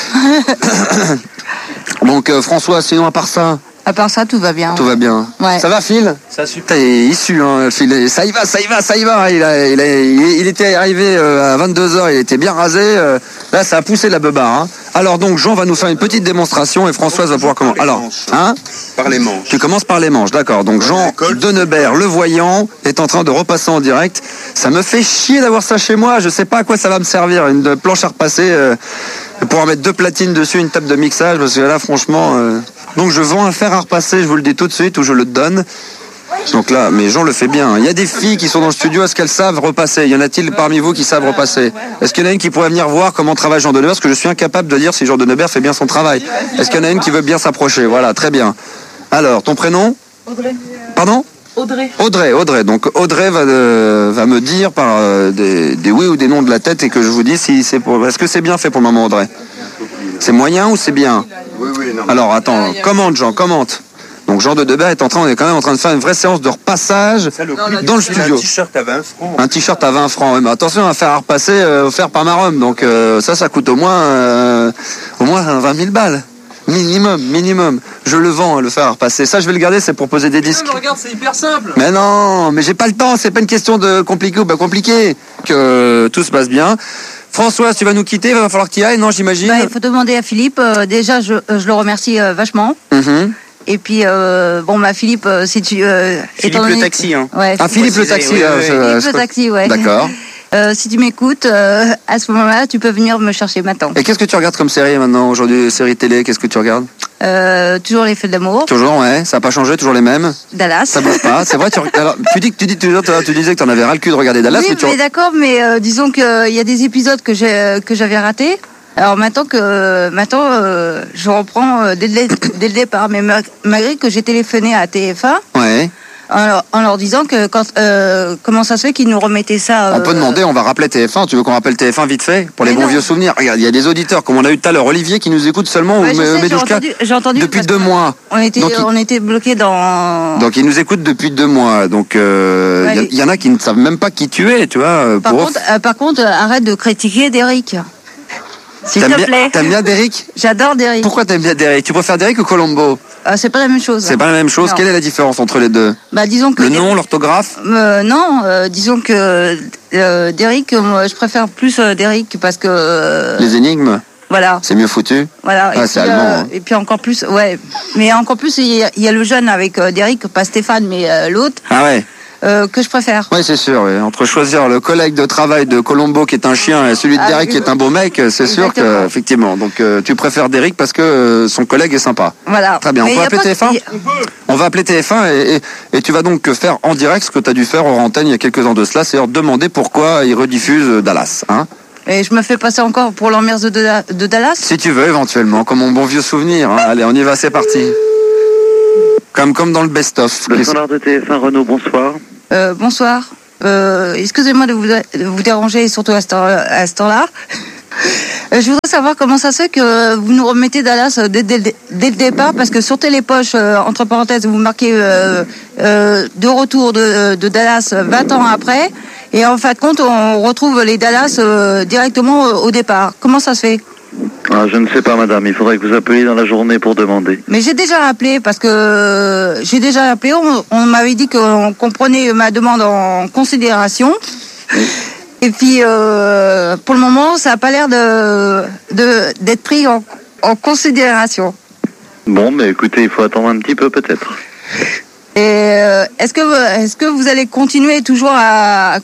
Donc François, sinon à part ça, À part ça, tout va bien. tout va bien. Ouais. Ça va Phil? Ça super. Putain, il est issu, hein, Phil. Ça y va. Il était arrivé à 22h, il était bien rasé. Là, ça a poussé la beubare. Hein. Alors donc, Jean va nous faire une petite démonstration et Françoise va pouvoir commencer. Alors, hein? Par les manches. Tu commences par les manches, d'accord. Donc Jean Denebert, le voyant, est en train de repasser en direct. Ça me fait chier d'avoir ça chez moi. Je sais pas à quoi ça va me servir. Une planche à repasser, pour en mettre 2 platines dessus, une table de mixage, parce que là, franchement... Donc je vends un fer à repasser, je vous le dis tout de suite, ou je le donne. Donc là, mais Jean le fait bien. Il y a des filles qui sont dans le studio, est-ce qu'elles savent repasser? Y en a-t-il parmi vous qui savent repasser? Est-ce qu'il y en a une qui pourrait venir voir comment travaille Jean Denebert? Parce que je suis incapable de dire si Jean Denebert fait bien son travail. Est-ce qu'il y en a une qui veut bien s'approcher? Voilà, très bien. Alors, ton prénom? Audrey. Pardon? Audrey. Donc Audrey va me dire par des oui ou des non de la tête et que je vous dis si c'est pour... Est-ce que c'est bien fait pour le moment, Audrey? C'est moyen ou c'est bien? Oui, non. Alors attends, commente Jean, commente. Donc Jean Denebert on est quand même en train de faire une vraie séance de repassage dans le studio. Un t-shirt à 20 francs. Un t-shirt à 20 francs. Mais attention, un fer à repasser offert par Marum. Donc ça coûte au moins 20 000 balles. Minimum. Je le vends, le fer à repasser. Ça, je vais le garder, c'est pour poser des disques. Regarde, c'est hyper simple. Mais non, mais j'ai pas le temps, c'est pas une question de compliqué ou pas compliqué. Que tout se passe bien. Françoise, tu vas nous quitter, il va falloir que tu y ailles, non, j'imagine? Bah, il faut demander à Philippe. Déjà, je le remercie vachement. Mhm. Et puis, Philippe, si tu... Philippe le taxi, hein. Ouais, Ah, Philippe le taxi. Oui, Philippe le taxi, ouais. D'accord. Si tu m'écoutes, à ce moment-là, tu peux venir me chercher maintenant. Et qu'est-ce que tu regardes comme série maintenant, aujourd'hui, série télé, qu'est-ce que tu regardes? Toujours les feux d'amour. Toujours, ouais, ça n'a pas changé, toujours les mêmes. Dallas. Ça bouge pas, c'est vrai, alors, tu disais que tu en avais ras le cul de regarder Dallas, Oui, mais mais d'accord, mais disons qu'il y a des épisodes que j'avais ratés. Alors maintenant je reprends dès le départ, mais malgré que j'ai téléphoné à TF1 Ouais. en leur disant que comment ça se fait qu'ils nous remettaient ça. On peut demander, on va rappeler TF1, tu veux qu'on rappelle TF1 vite fait? Pour les Mais bons non. vieux souvenirs. Regarde, il y a des auditeurs, comme on a eu tout à l'heure, Olivier qui nous écoute seulement, Ouais, ou je sais, Medouchka, j'ai entendu depuis parce 2 que mois. On était bloqués dans. Donc ils nous écoutent depuis 2 mois. Donc il y en a qui ne savent même pas qui tu es, tu vois. Par contre, arrête de critiquer Derrick. S'il te plaît. T'aimes bien Derrick? J'adore Derrick. Pourquoi t'aimes bien Derrick? Tu préfères Derrick ou Colombo? C'est pas la même chose. C'est pas la même chose. Non. Quelle est la différence entre les deux? Bah, disons que Le nom, l'orthographe? Non, disons que Derrick, moi, je préfère plus Derrick parce que. Les énigmes? Voilà. C'est mieux foutu? Voilà. Ah, c'est allemand. Hein. Et puis encore plus, ouais. Mais encore plus, il y a le jeune avec Derrick, pas Stéphane, mais l'autre. Ah ouais. Que je préfère. Oui, c'est sûr. Oui. Entre choisir le collègue de travail de Colombo qui est un chien et celui de Derrick qui est un beau mec, c'est sûr que effectivement. Donc tu préfères Derrick parce que son collègue est sympa. Voilà. Très bien. Mais on peut appeler TF1. On va appeler TF1 et tu vas donc faire en direct ce que tu as dû faire hors antenne il y a quelques ans de cela, c'est-à-dire demander pourquoi ils rediffusent Dallas. Hein. Et je me fais passer encore pour l'emmerde de Dallas? Si tu veux, éventuellement, comme mon bon vieux souvenir. Hein. Allez, on y va, c'est parti. Comme dans le best-of. Le standard de TF1, Renaud, bonsoir. Bonsoir. Excusez-moi de vous déranger, surtout à ce temps-là. Je voudrais savoir comment ça se fait que vous nous remettez Dallas dès le départ, parce que sur Télépoche, entre parenthèses, vous marquez de retour de Dallas 20 ans après, et en fin de compte, on retrouve les Dallas directement au départ. Comment ça se fait? Ah, je ne sais pas, madame. Il faudrait que vous appeliez dans la journée pour demander. Mais j'ai déjà appelé parce que on m'avait dit qu'on prenait ma demande en considération. Et puis pour le moment, ça n'a pas l'air d'être pris en considération. Bon, mais écoutez, il faut attendre un petit peu peut-être. Et est-ce que vous allez continuer toujours à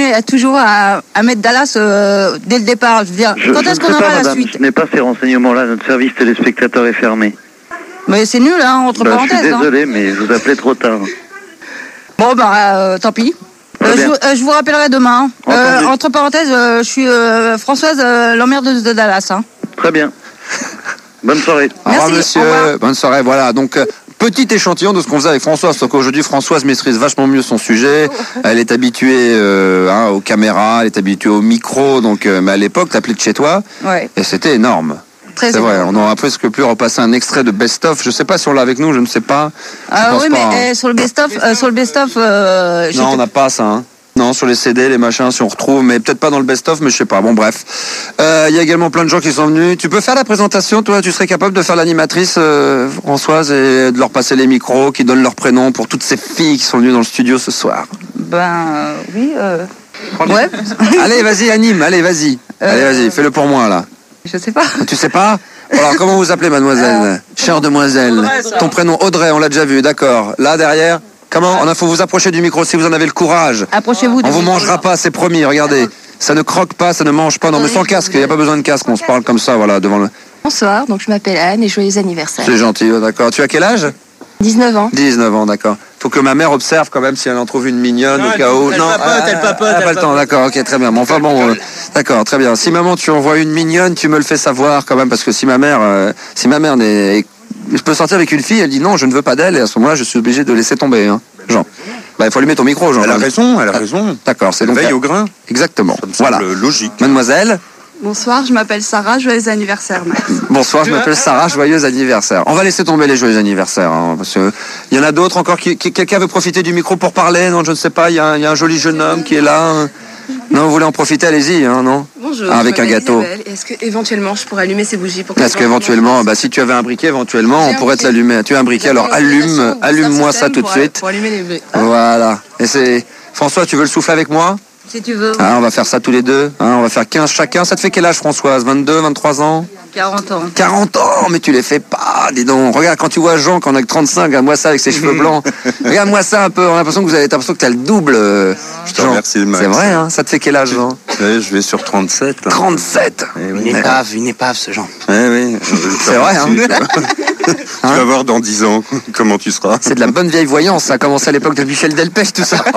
mettre Dallas dès le départ? Je veux dire, quand est-ce qu'on aura la suite? Je n'ai pas ces renseignements-là. Notre service téléspectateur est fermé. Mais c'est nul, hein, entre parenthèses. Je suis désolé, mais je vous appelais trop tard. Bon, tant pis. Je vous rappellerai demain. Entre parenthèses, je suis Françoise, l'emmerdeuse de Dallas. Hein. Très bien. Bonne soirée. Au revoir, monsieur. Bonne soirée. Voilà, donc petit échantillon de ce qu'on faisait avec Françoise. Sauf qu'aujourd'hui, Françoise maîtrise vachement mieux son sujet. Elle est habituée aux caméras, elle est habituée au micro. Donc, mais à l'époque, t'appelais de chez toi. Ouais. Et c'était énorme. C'est vrai, on n'aura presque plus repassé un extrait de best-of. Je sais pas si on l'a avec nous, je ne sais pas. Oui, mais sur le best-of, non, on n'a pas ça. Hein. Non, sur les CD, les machins, si on retrouve, mais peut-être pas dans le best-of, mais je sais pas. Bon, bref. Il y a également plein de gens qui sont venus. Tu peux faire la présentation, toi? Tu serais capable de faire l'animatrice, Françoise, et de leur passer les micros, qui donnent leur prénom pour toutes ces filles qui sont venues dans le studio ce soir? Oui. Ouais. Allez, vas-y, anime. Allez, vas-y. Allez, vas-y, fais-le pour moi, là. Je sais pas. Tu sais pas? Alors, comment vous appelez, mademoiselle? Chère demoiselle. Ton prénom, Audrey, on l'a déjà vu, d'accord. Là, derrière? Comment? Il faut vous approcher du micro si vous en avez le courage. Approchez-vous. On vous mangera pas, c'est promis, regardez. Ça ne croque pas, ça ne mange pas. Non, mais sans casque, il n'y a pas besoin de casque, on se parle comme ça, voilà, devant le... Bonsoir, donc je m'appelle Anne et joyeux anniversaire. C'est gentil, d'accord. Tu as quel âge? 19 ans. 19 ans, d'accord. Faut que ma mère observe quand même si elle en trouve une mignonne au cas où. Non, elle papote. Pas le temps, d'accord, ok, très bien. Bon, enfin bon, d'accord, très bien. Si maman, tu envoies une mignonne, tu me le fais savoir quand même, parce que si ma mère n'est... Je peux sortir avec une fille, elle dit non, je ne veux pas d'elle, et à ce moment-là, je suis obligé de laisser tomber, hein. Jean. Il faut allumer ton micro, Jean. Elle a raison. D'accord, c'est donc... Veille au grain. Exactement. Ça me semble logique. Mademoiselle? Bonsoir, je m'appelle Sarah, joyeux anniversaire, Max. Bonsoir, je m'appelle Sarah, joyeux anniversaire. On va laisser tomber les joyeux anniversaires, hein, parce que il y en a d'autres encore quelqu'un veut profiter du micro pour parler? Non, je ne sais pas, il y a un joli jeune homme qui est là. Non, vous voulez en profiter, allez-y, hein, non? Bonjour. Avec un gâteau. Est-ce que éventuellement je pourrais allumer ces bougies pour Est-ce qu'éventuellement, si tu avais un briquet, éventuellement, on pourrait te l'allumer. Tu as un briquet, alors allume-moi ça tout de suite. Pour allumer les briquets. Voilà. Et c'est François, tu veux le souffler avec moi? Si tu veux. On va faire ça tous les deux. On va faire 15 chacun. Ça te fait quel âge, Françoise? 22, 23 ans? 40 ans. 40 ans, mais tu les fais pas, dis donc. Regarde, quand tu vois Jean, quand on a que 35, regarde-moi ça avec ses cheveux blancs. Regarde-moi ça un peu, on a l'impression que t'as le double. Je te remercie, Max. C'est vrai, hein? Ça te fait quel âge, Jean? Je vais sur 37. 37? Une épave, ce Jean. Oui. C'est vrai, hein? Tu vas voir dans 10 ans comment tu seras. C'est de la bonne vieille voyance, ça a commencé à l'époque de Michel Delpech, tout ça.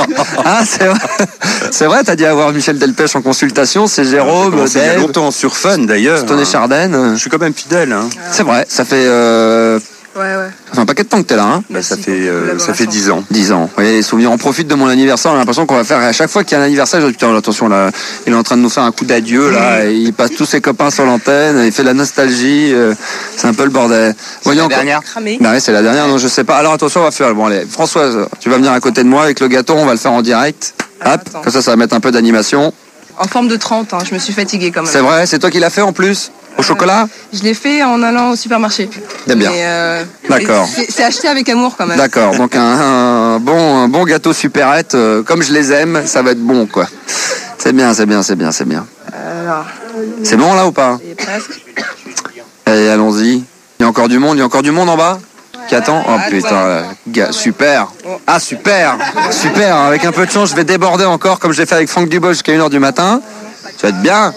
C'est vrai, t'as dû avoir Michel Delpech en consultation, c'est Jérôme, il y a longtemps sur Fun d'ailleurs. Stoney Chardin. Je suis quand même fidèle. Hein. C'est vrai, ça fait... Ça fait un paquet de temps que t'es là, hein? Ça fait 10 ans. 10 ans. Oui, les souvenirs. On profite de mon anniversaire. On a l'impression qu'on va faire à chaque fois qu'il y a un anniversaire. Je dis, putain, attention, là, il est en train de nous faire un coup d'adieu, là. Et il passe tous ses copains sur l'antenne. Il fait de la nostalgie. C'est un peu le bordel. C'est la dernière. Oui, c'est la dernière. Non, je sais pas. Alors attention, on va faire. Bon, allez, Françoise, tu vas venir à côté de moi avec le gâteau. On va le faire en direct. Hop, comme ça va mettre un peu d'animation. En forme de 30, hein. Je me suis fatiguée quand même. C'est vrai, c'est toi qui l'as fait en plus? Au chocolat? Je l'ai fait en allant au supermarché. Bien, bien. D'accord. C'est acheté avec amour quand même. D'accord, donc un bon gâteau supérette, comme je les aime, ça va être bon, quoi. C'est bien. Alors, C'est bon là ou pas? c'est presque. Allez, allons-y. Il y a encore du monde en bas qui attend? Oh putain, super. Ah super, avec un peu de chance, je vais déborder encore comme je l'ai fait avec Franck Dubos jusqu'à 1h du matin. Ça va être bien.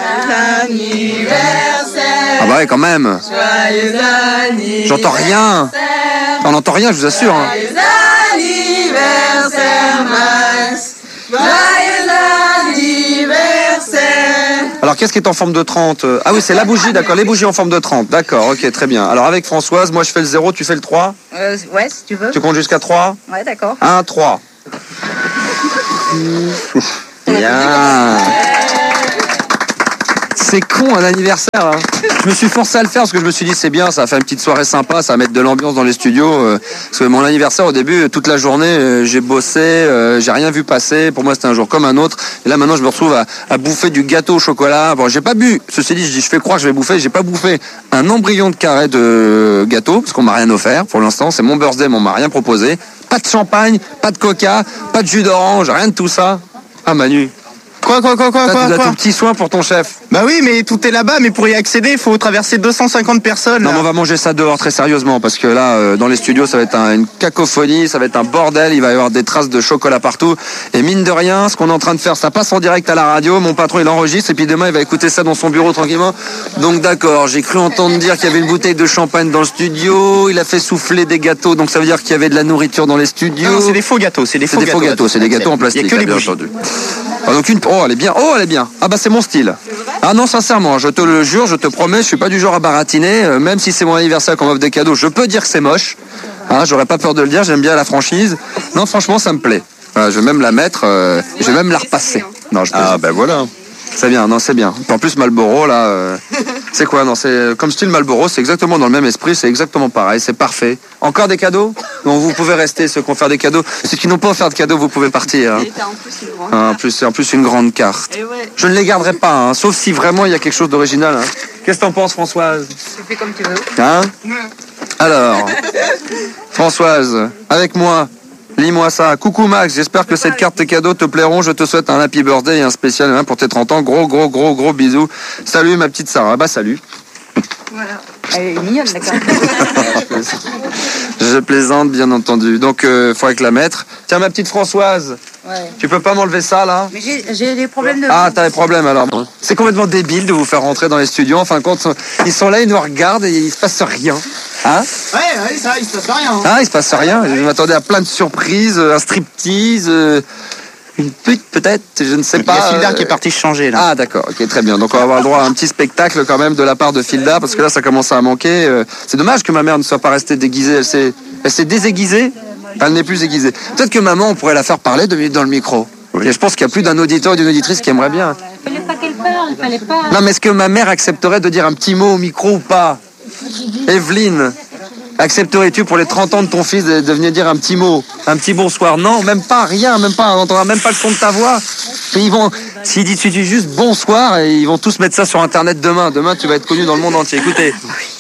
Ah bah ouais, quand même. J'entends rien. On n'entend rien, je vous assure. Hein. Alors qu'est-ce qui est en forme de 30? Ah oui, c'est la bougie, d'accord, les bougies en forme de 30. D'accord, ok, très bien. Alors avec Françoise, moi je fais le 0, tu fais le 3? Ouais, si tu veux. Tu comptes jusqu'à 3? Ouais, d'accord. 1, 3. Bien. C'est con un anniversaire. Hein. Je me suis forcé à le faire parce que je me suis dit c'est bien, ça va faire une petite soirée sympa, ça va mettre de l'ambiance dans les studios. Parce que mon anniversaire au début, toute la journée, j'ai bossé, j'ai rien vu passer. Pour moi c'était un jour comme un autre. Et là maintenant je me retrouve à bouffer du gâteau au chocolat. Bon, j'ai pas bu. Ceci dit, je fais croire que je vais bouffer. J'ai pas bouffé un embryon de carré de gâteau parce qu'on m'a rien offert pour l'instant. C'est mon birthday, mais on m'a rien proposé. Pas de champagne, pas de coca, pas de jus d'orange, rien de tout ça. Ah Manu. Quoi Tu as tout petit soin pour ton chef. Bah oui, mais tout est là-bas, mais pour y accéder, il faut traverser 250 personnes. Non, mais on va manger ça dehors très sérieusement parce que là, dans les studios, ça va être une cacophonie, ça va être un bordel, il va y avoir des traces de chocolat partout. Et mine de rien, ce qu'on est en train de faire, ça passe en direct à la radio, mon patron il enregistre et puis demain il va écouter ça dans son bureau tranquillement. Donc d'accord, j'ai cru entendre dire qu'il y avait une bouteille de champagne dans le studio, il a fait souffler des gâteaux, donc ça veut dire qu'il y avait de la nourriture dans les studios. Non, c'est des faux gâteaux, c'est des faux gâteaux. C'est des gâteaux en plastique. Il y a que les bien bougies. entendu. Ah, donc oh elle est bien. Ah bah c'est mon style. Ah non, sincèrement, je te le jure, je te promets, je suis pas du genre à baratiner, même si c'est mon anniversaire qu'on m'offre des cadeaux, je peux dire que c'est moche. Hein, j'aurais pas peur de le dire, j'aime bien la franchise. Non, franchement, ça me plaît. Je vais même la mettre, je vais même la repasser. Non, ben voilà. C'est bien, non, c'est bien. En plus, Marlboro, là, c'est quoi? Non, c'est comme style Marlboro, c'est exactement dans le même esprit, c'est exactement pareil, c'est parfait. Encore des cadeaux? Non, vous pouvez rester, ceux qui ont offert des cadeaux. Ceux qui n'ont pas offert de cadeaux, vous pouvez partir. Hein. En plus, une grande carte. Je ne les garderai pas, hein, sauf si vraiment il y a quelque chose d'original. Hein. Qu'est-ce que t'en penses, Françoise? Tu fais comme tu veux. Hein? Alors, Françoise, avec moi. Lis-moi ça. Coucou Max, j'espère que cette carte tes cadeaux te plairont. Je te souhaite un happy birthday et un spécial pour tes 30 ans. Gros bisous. Salut ma petite Sarah. Bah salut. Voilà. Elle est mignonne la carte. Je plaisante bien entendu. Donc faudrait que la mettre. Tiens ma petite Françoise. Ouais. Tu peux pas m'enlever ça là? Mais j'ai des problèmes de... Ah t'as des problèmes alors. C'est complètement débile de vous faire rentrer dans les studios. En fin de compte, ils sont là, ils nous regardent et il se passe rien. Hein? Ouais, ça, il se passe rien. Ah, il se passe rien. Je m'attendais à plein de surprises, un striptease, une pute peut-être, je ne sais pas. Il y a Filda qui est parti se changer là. Ah d'accord, ok, très bien. Donc on va avoir le droit à un petit spectacle quand même de la part de Filda, parce que là ça commence à manquer. C'est dommage que ma mère ne soit pas restée déguisée. Elle s'est désaiguisée. Elle n'est plus aiguisée. Peut-être que maman, on pourrait la faire parler 2 minutes dans le micro. Oui. Et je pense qu'il y a plus d'un auditeur ou d'une auditrice qui aimerait bien. Il fallait pas qu'elle parle, il fallait pas... Non mais est-ce que ma mère accepterait de dire un petit mot au micro ou pas? Evelyne, accepterais-tu pour les 30 ans de ton fils de venir dire un petit mot, un petit bonsoir? Non, même pas, rien, même pas, on n'entendra même pas le son de ta voix. Et ils vont, s'il dit tu dis juste bonsoir, et ils vont tous mettre ça sur internet demain. Demain tu vas être connu dans le monde entier. Écoutez.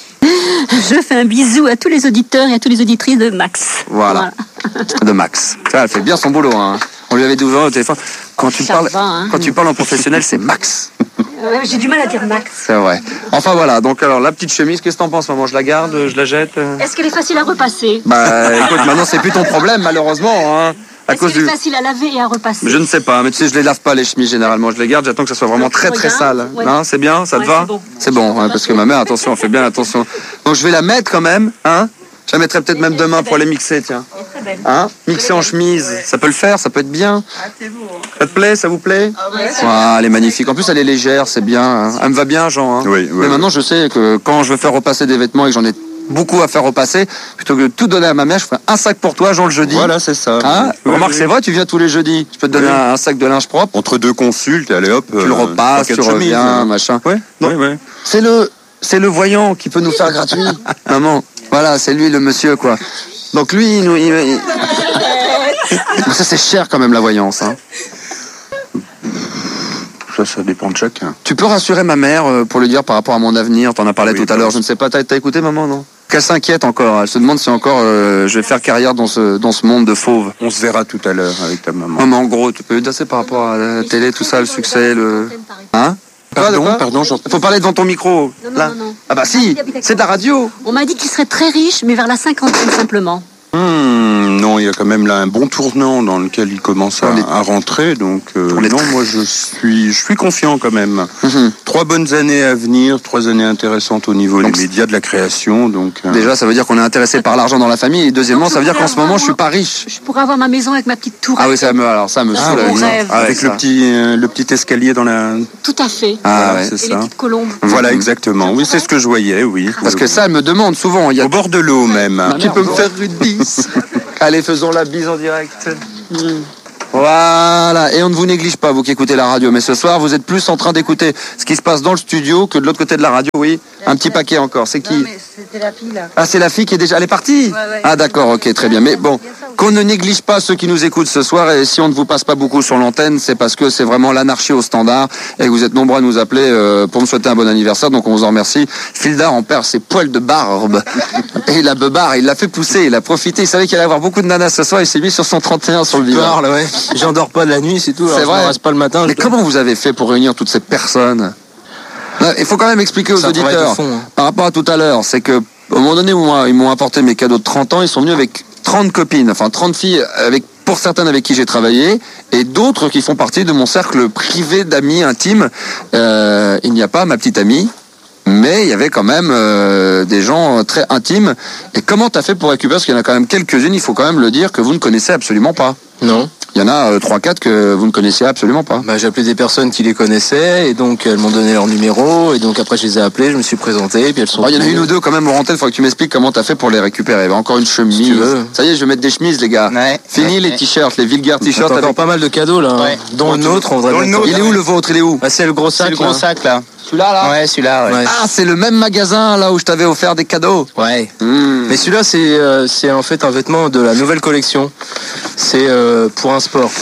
Je fais un bisou à tous les auditeurs et à toutes les auditrices de Max. Voilà. De Max. Ça, elle fait bien son boulot. Hein. On lui avait dit au téléphone. Quand tu parles en professionnel, c'est Max. J'ai du mal à dire Max. C'est vrai. Enfin voilà, donc alors la petite chemise, qu'est-ce que t'en penses maman? Je la garde, je la jette? Est-ce qu'elle est facile à repasser? Bah écoute, maintenant c'est plus ton problème malheureusement. Hein, Est-ce qu'elle est facile à laver et à repasser? Je ne sais pas, mais tu sais, je les lave pas les chemises généralement, je les garde, j'attends que ça soit vraiment très sale. Ouais. Hein, c'est bien, ça te va? C'est bon, hein, parce que ma mère, attention, elle fait bien attention. Donc je vais la mettre quand même, hein? Je la mettrai peut-être même demain pour les mixer, tiens. Hein? Mixer en chemise, ça peut le faire, ça peut être bien. Ça te plaît, ça vous plaît? Ah, elle est magnifique. En plus, elle est légère, c'est bien. Hein. Elle me va bien, Jean. Hein. Oui. Mais maintenant, je sais que quand je veux faire repasser des vêtements et que j'en ai beaucoup à faire repasser, plutôt que de tout donner à ma mère, je ferai un sac pour toi, Jean, le jeudi. Voilà, c'est ça. Hein? Remarque, c'est vrai, tu viens tous les jeudis. Je peux te donner un sac de linge propre. Entre 2 consultes, allez hop. Tu le repasses, tu reviens, machin. Ouais. C'est le voyant qui peut nous faire gratuit. Maman, voilà, c'est lui le monsieur, quoi. Donc lui, ça c'est cher quand même la voyance. Hein. ça dépend de chacun. Tu peux rassurer ma mère pour lui dire par rapport à mon avenir, t'en as parlé tout à l'heure, je ne sais pas, t'as écouté maman, non? Qu'elle s'inquiète encore, elle se demande si encore je vais faire carrière dans ce monde de fauves. On se verra tout à l'heure avec ta maman. Non mais en gros, tu peux lui dire c'est par rapport à la télé, tout ça, le succès, Hein? Pardon, faut parler devant ton micro. Non. Ah bah si, c'est de la radio. On m'a dit qu'il serait très riche, mais vers la cinquantaine simplement. Non, il y a quand même là un bon tournant dans lequel il commence à rentrer, donc non, moi je suis confiant quand même. 3 bonnes années à venir, 3 années intéressantes au niveau des médias, de la création, donc. Déjà, ça veut dire qu'on est intéressé par l'argent dans la famille, et deuxièmement, ça veut dire qu'en ce moment, je suis pas riche. Je pourrais avoir ma maison avec ma petite tour. Ah oui, ça me saoule. mon rêve. Avec le petit escalier dans la. Tout à fait. Ah ouais, c'est Et ça. les petites colombes. Voilà, exactement. Oui, c'est ce que je voyais, oui. Parce que ça, elle me demande souvent. Au bord de l'eau même. Tu peux me faire une bise? Allez, faisons la bise en direct. Voilà, et on ne vous néglige pas, vous qui écoutez la radio, mais ce soir, vous êtes plus en train d'écouter ce qui se passe dans le studio que de l'autre côté de la radio, oui. Un petit paquet encore, c'est qui? C'était la fille là. Ah, c'est la fille qui est déjà... Elle est partie? Ah d'accord, ok, très bien. Mais bon, qu'on ne néglige pas ceux qui nous écoutent ce soir, et si on ne vous passe pas beaucoup sur l'antenne, c'est parce que c'est vraiment l'anarchie au standard, et que vous êtes nombreux à nous appeler pour me souhaiter un bon anniversaire, donc on vous en remercie. Fildar en perd ses poils de barbe, et la beubare, il l'a fait pousser, il a profité, il savait qu'il allait avoir beaucoup de nanas ce soir, il s'est mis sur son 31 sur le vivant. Ouais. J'endors pas de la nuit, c'est tout. C'est vrai. Je me rase pas le matin. Mais comment vous avez fait pour réunir toutes ces personnes? Il faut quand même expliquer aux auditeurs, par rapport à tout à l'heure, c'est que au moment donné où ils m'ont apporté mes cadeaux de 30 ans, ils sont venus avec 30 copines, enfin 30 filles, pour certaines avec qui j'ai travaillé, et d'autres qui font partie de mon cercle privé d'amis intimes. Il n'y a pas ma petite amie, mais il y avait quand même des gens très intimes. Et comment t'as fait pour récupérer? Parce qu'il y en a quand même quelques-unes, il faut quand même le dire, que vous ne connaissez absolument pas. Non. Il y en a 3-4 que vous ne connaissiez absolument pas. J'ai appelé des personnes qui les connaissaient, et donc elles m'ont donné leur numéro, et donc après je les ai appelées, je me suis présenté, et puis elles sont... Il y en a une ou deux quand même au rentel, il faudrait que tu m'expliques comment t'as fait pour les récupérer. Encore une chemise. Si tu veux. Ça y est, je vais mettre des chemises, les gars. Fini les t-shirts, les vulgaires t-shirts. Encore pas mal de cadeaux là, dont le nôtre. Il est où le vôtre? Il est où? C'est le gros sac. C'est le gros sac là. Celui-là là? Ouais, celui-là, ouais. Ah, c'est le même magasin là où je t'avais offert des cadeaux. Ouais. Mais celui-là, c'est en fait un vêtement de la nouvelle collection. C'est pour un sport.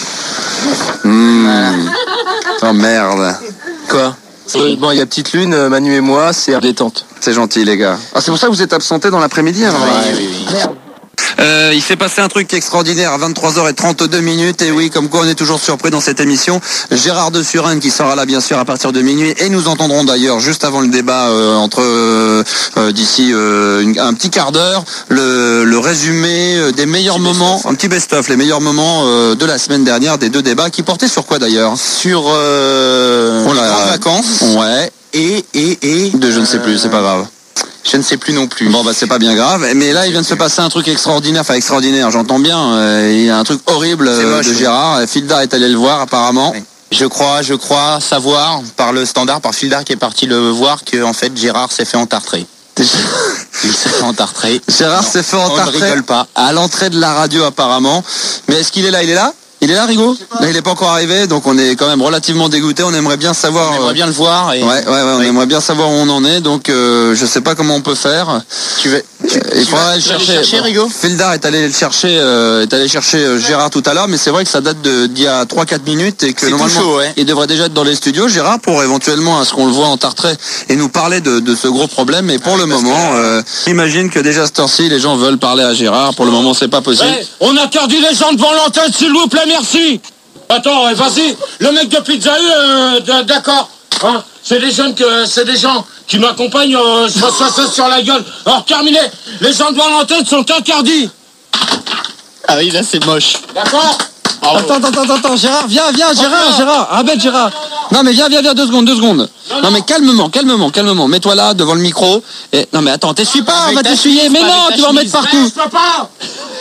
Oh merde. Quoi? Bon, il y a Petite Lune, Manu et moi, c'est détente. C'est gentil, les gars. Ah, c'est pour ça que vous êtes absentés dans l'après-midi alors? Oui. Merde. Il s'est passé un truc extraordinaire à 23h32, et oui, comme quoi on est toujours surpris dans cette émission. Gérard de Suresnes qui sera là bien sûr à partir de minuit, et nous entendrons d'ailleurs juste avant le débat d'ici un petit quart d'heure le résumé des meilleurs moments, un petit best-of, les meilleurs moments de la semaine dernière des deux débats qui portaient sur quoi d'ailleurs? Sur les grandes vacances. Ouais. Et je ne sais plus, c'est pas grave. Je ne sais plus non plus. Bon, c'est pas bien grave. Mais là, il vient de se passer un truc extraordinaire. Enfin, extraordinaire, j'entends bien. Il y a un truc horrible de Gérard. Fildar est allé le voir, apparemment. Oui. Je crois savoir, par le standard, par Fildar qui est parti le voir, que en fait, Gérard s'est fait entartrer. Il s'est fait entartrer. Gérard s'est fait entartrer. On ne rigole pas. À l'entrée de la radio, apparemment. Mais est-ce qu'il est là? Il est là? Il est là, Rigaud? Là, il n'est pas encore arrivé, donc on est quand même relativement dégoûté. On aimerait bien savoir. On aimerait bien le voir. Ouais, on aimerait bien savoir où on en est. Donc, je sais pas comment on peut faire. Il faudrait le chercher. Rigaud. Fildar est allé le chercher. Est allé chercher Gérard tout à l'heure, mais c'est vrai que ça date d'il y a 3-4 minutes et que normalement chaud, ouais. il devrait déjà être dans les studios, Gérard, pour éventuellement à ce qu'on le voit en tartrait et nous parler de ce gros problème. Mais pour le moment, j'imagine que déjà à cette heure-ci, les gens veulent parler à Gérard. Pour le moment, c'est pas possible. Ouais, on interdit les gens devant l'antenne, s'il vous plaît, merci. Attends, vas-y, le mec de Pizza U, d'accord. Hein, c'est des gens qui m'accompagnent, sur la gueule. Alors terminé, les gens devant l'antenne sont interdits. Ah oui, là c'est moche. D'accord. Attends, Gérard, viens, Gérard, arrête Gérard. Non mais viens, 2 secondes. Non mais calmement, mets-toi là devant le micro. Et... Non mais attends, t'essuies pas, on va t'essuyer. Mais non, tu vas en mettre partout. Je peux pas.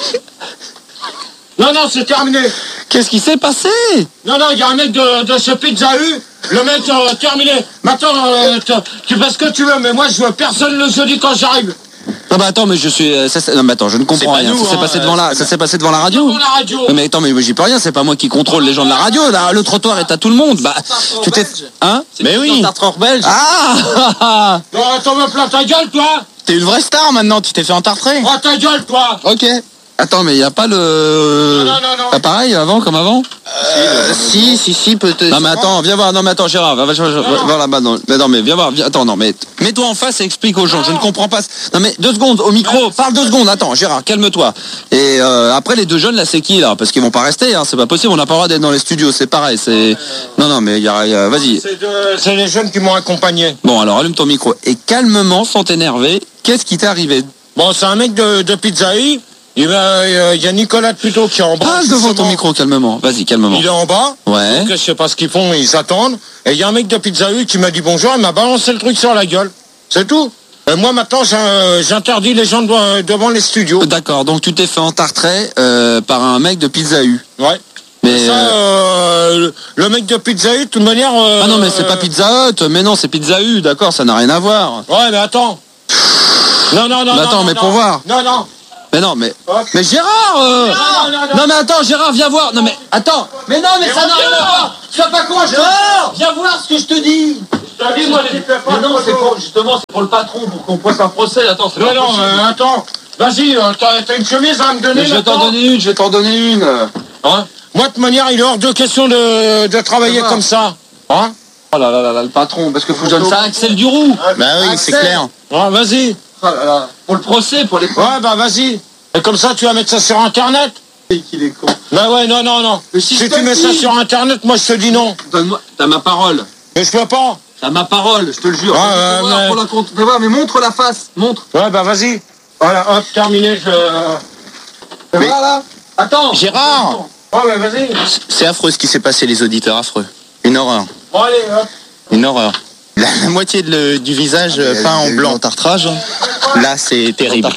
Non, c'est terminé. Qu'est-ce qui s'est passé? Non, il y a un mec de ce Pizza U. Le mec, terminé. Maintenant, tu fais ce que tu veux, mais moi, je veux personne le jeudi quand j'arrive. Non, attends, mais je suis. Non, mais attends, je ne comprends rien. Ça s'est passé devant la radio. Devant la radio. Mais attends, mais j'y peux rien, c'est pas moi qui contrôle les gens de la radio. Là, le trottoir est à tout le monde. Tu t'es. Hein? Mais oui. Tartre belge. Ah! Non, attends, me plains ta gueule, toi. T'es une vraie star maintenant, tu t'es fait entartrer. Oh, ta gueule, toi. Ok. Attends, mais il n'y a pas le... Non. Pas pareil, avant, comme avant? Si, peut-être. Non mais attends, viens voir, non mais attends Gérard, va là-bas, non mais viens voir, attends, non mais mets-toi en face et explique aux gens, je ne comprends pas. Non mais 2 secondes, au micro, parle 2 secondes, attends Gérard, calme-toi. Et après les 2 jeunes là, c'est qui là? Parce qu'ils vont pas rester, hein, c'est pas possible, on n'a pas le droit d'être dans les studios, c'est pareil, c'est... Non mais vas-y. C'est les jeunes qui m'ont accompagné. Bon alors allume ton micro, et calmement, sans t'énerver, qu'est-ce qui t'est arrivé? Bon, c'est un mec de Pizza Hut. Il y a Nicolas Puteaux qui est en bas. Parle devant ton micro, calmement. Vas-y, calmement. Il est en bas. Ouais. Donc, je sais pas ce qu'ils font, ils attendent. Et il y a un mec de Pizza Hut qui m'a dit bonjour, il m'a balancé le truc sur la gueule. C'est tout. Et moi, maintenant, j'interdis les gens devant les studios. D'accord, donc tu t'es fait entartrer par un mec de Pizza Hut. Ouais. Mais ça, le mec de Pizza Hut, de toute manière... Ah non, mais c'est pas Pizza Hut. Mais non, c'est Pizza Hut, d'accord, ça n'a rien à voir. Ouais, mais attends. Non. Mais attends, mais pour voir. Non. Mais non, mais... Mais Gérard Non, mais attends, Gérard, viens voir. Non, mais attends. Mais non, mais ça n'a rien à voir. Sois pas con, Gérard. Viens voir ce que je te dis. Mais non, c'est pour le patron, pour qu'on fasse un procès. Attends, c'est Non, attends. Vas-y, t'as une chemise à me donner. Je vais t'en donner une. Hein? Moi, de toute manière, il est hors de question de travailler comme ça. Hein? Oh là là, le patron, parce que faut que je donne ça à Axel Duroux. Bah oui, c'est clair. Ouais, vas-y. Oh là là. Pour le procès, pour les... Ouais, bah vas-y. Et comme ça, tu vas mettre ça sur Internet. Et qu'il est con. Bah ouais, non. Si tu mets ça sur Internet, moi, je te dis non. Donne-moi, t'as ma parole. Mais je peux pas. T'as ma parole, je te le jure. Ouais, mais montre la face, montre. Ouais, bah vas-y. Voilà, hop, terminé, Mais voilà. Attends. Gérard. Ouais, bah vas-y. C'est affreux ce qui s'est passé, les auditeurs, affreux. Une horreur. Bon, allez, hop. Une horreur. La moitié du visage peint en blanc. En tartrage. Là, c'est terrible.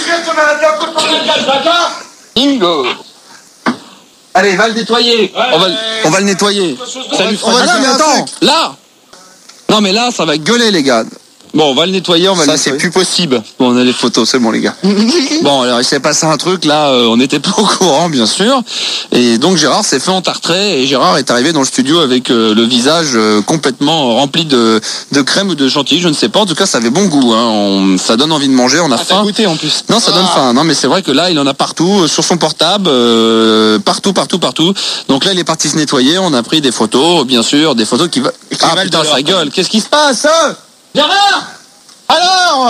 Bingo. Allez, va le nettoyer. On va le nettoyer. Ça lui fera non, mais attends. Là. Non, mais là, ça va gueuler, les gars. Bon, on va le nettoyer, Ça, c'est plus possible. Bon, on a les photos, c'est bon, les gars. Bon, alors, il s'est passé un truc, là, on n'était pas au courant, bien sûr. Et donc, Gérard s'est fait entartrer, et Gérard est arrivé dans le studio avec le visage complètement rempli de crème ou de chantilly, je ne sais pas. En tout cas, ça avait bon goût, hein. Ça donne envie de manger, on a faim. T'as goûté, en plus. Non, ça donne faim. Non, mais c'est vrai que là, il en a partout, sur son portable, partout. Donc là, il est parti se nettoyer, on a pris des photos, bien sûr, des photos qui va... Ah, putain, ça gueule. Qu'est-ce qui se passe, Gérard! Alors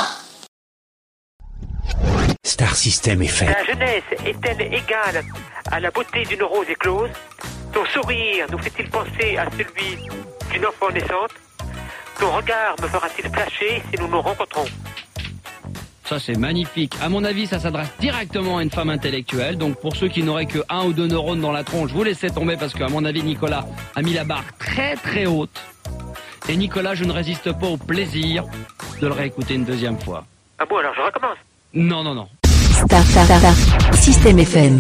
Star System est fait. La jeunesse est-elle égale à la beauté d'une rose éclose? Ton sourire nous fait-il penser à celui d'une enfant naissante? Ton regard me fera-t-il flasher si nous nous rencontrons? Ça, c'est magnifique. À mon avis, ça s'adresse directement à une femme intellectuelle. Donc, pour ceux qui n'auraient que 1 ou 2 neurones dans la tronche, vous laissez tomber parce qu'à mon avis, Nicolas a mis la barre très très haute. Et Nicolas, je ne résiste pas au plaisir de le réécouter une 2e fois. Ah bon, alors je recommence. Non. Star System FM.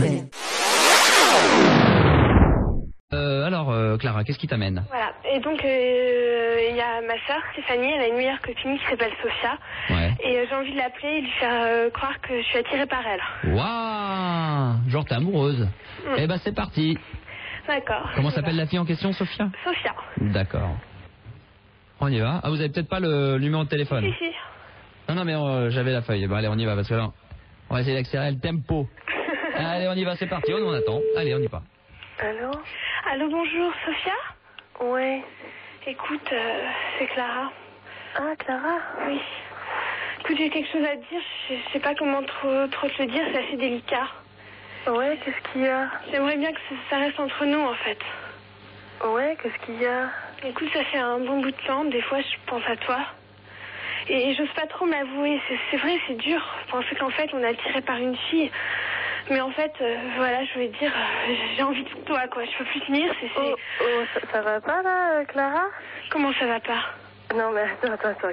Alors, Clara, qu'est-ce qui t'amène? Voilà, et donc il y a ma soeur Stéphanie, elle a une meilleure copine qui s'appelle Sophia. Ouais. Et j'ai envie de l'appeler et lui faire croire que je suis attirée par elle. Waouh! Genre, t'es amoureuse. Eh ben, c'est parti. D'accord. Comment s'appelle la fille en question, Sophia? Sophia. D'accord. On y va. Ah, vous avez peut-être pas le numéro de téléphone? Si. Non, mais j'avais la feuille. Bon, allez, on y va, parce que là, on va essayer d'accélérer le tempo. Allez, on y va, c'est parti. On attend. Allez, on y va. Allô, bonjour, Sophia? Ouais. Écoute, c'est Clara. Ah, Clara? Oui. Écoute, j'ai quelque chose à te dire. Je sais pas comment trop te le dire, c'est assez délicat. Ouais, qu'est-ce qu'il y a? J'aimerais bien que ça reste entre nous, en fait. Ouais, qu'est-ce qu'il y a? Écoute, ça fait un bon bout de temps, des fois je pense à toi. Et j'ose pas trop m'avouer, c'est vrai, c'est dur. Penser qu'en fait on est attiré par une fille. Mais en fait, voilà, je voulais te dire, j'ai envie de toi, quoi. Je peux plus tenir, ça va pas là, Clara? Comment ça va pas? Non mais attends. Attends,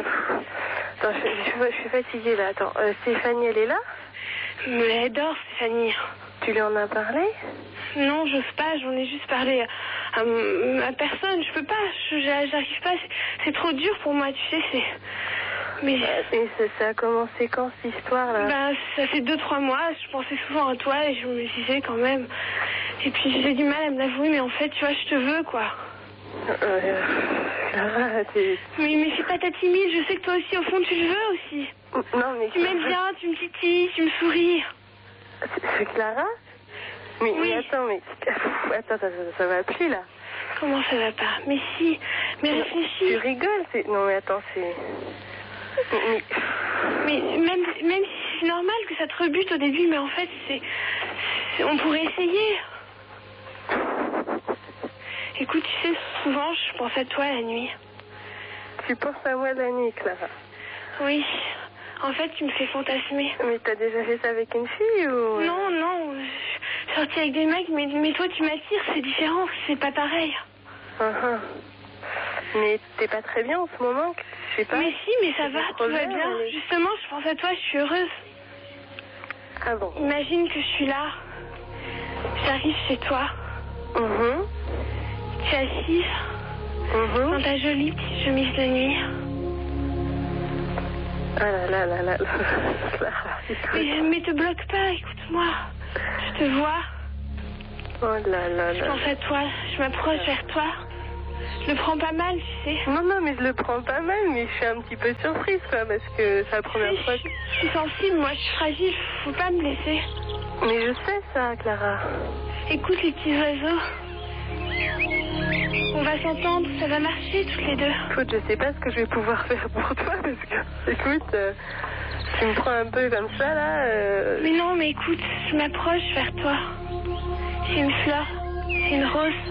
je suis fatiguée là, attends. Stéphanie, elle est là? Mais elle dort, Stéphanie. Tu lui en as parlé? Non, j'ose pas, j'en ai juste parlé à personne. Je peux pas, j'arrive pas, c'est trop dur pour moi, tu sais, c'est... Mais... Et ça a commencé quand, cette histoire, là? Bah, ça fait 2-3 mois, je pensais souvent à toi et je me disais quand même... Et puis j'ai du mal à me l'avouer, mais en fait, tu vois, je te veux, quoi. Mais c'est pas ta timide, je sais que toi aussi, au fond, tu le veux aussi. Non, mais... Tu m'aimes bien, tu me titilles, tu me souris. C'est Clara? Mais, Oui. mais attends, ça va plus là. Comment ça va pas? Mais si, mais réfléchis. Tu rigoles, c'est... Non mais attends, c'est... Mais même si c'est normal que ça te rebute au début, mais en fait, on pourrait essayer. Écoute, tu sais, souvent, je pense à toi la nuit. Tu penses à moi la nuit, Clara? Oui. En fait, tu me fais fantasmer. Mais t'as déjà fait ça avec une fille ou... Non. Je suis sortie avec des mecs, mais toi, tu m'attires, c'est différent, c'est pas pareil. Mais t'es pas très bien en ce moment, je sais pas. Mais si, mais ça va, tout va bien. Justement, je pense à toi, je suis heureuse. Ah bon? Imagine que je suis là. J'arrive chez toi. Tu es assise dans ta jolie petite chemise de nuit. Ah là. Mais te bloque pas, écoute-moi. Je te vois. Oh là. Je pense à toi, je m'approche vers toi. Je le prends pas mal, tu sais. Non, mais je le prends pas mal, mais je suis un petit peu surprise, quoi, parce que c'est la première fois que... Je suis sensible, moi, je suis fragile, faut pas me laisser. Mais je sais ça, Clara. Écoute les petits oiseaux. On va s'entendre, ça va marcher toutes les deux. Écoute, je sais pas ce que je vais pouvoir faire pour toi, parce que, écoute, tu me prends un peu comme ça, là. Mais non, mais écoute, je m'approche vers toi. C'est une fleur, c'est une rose.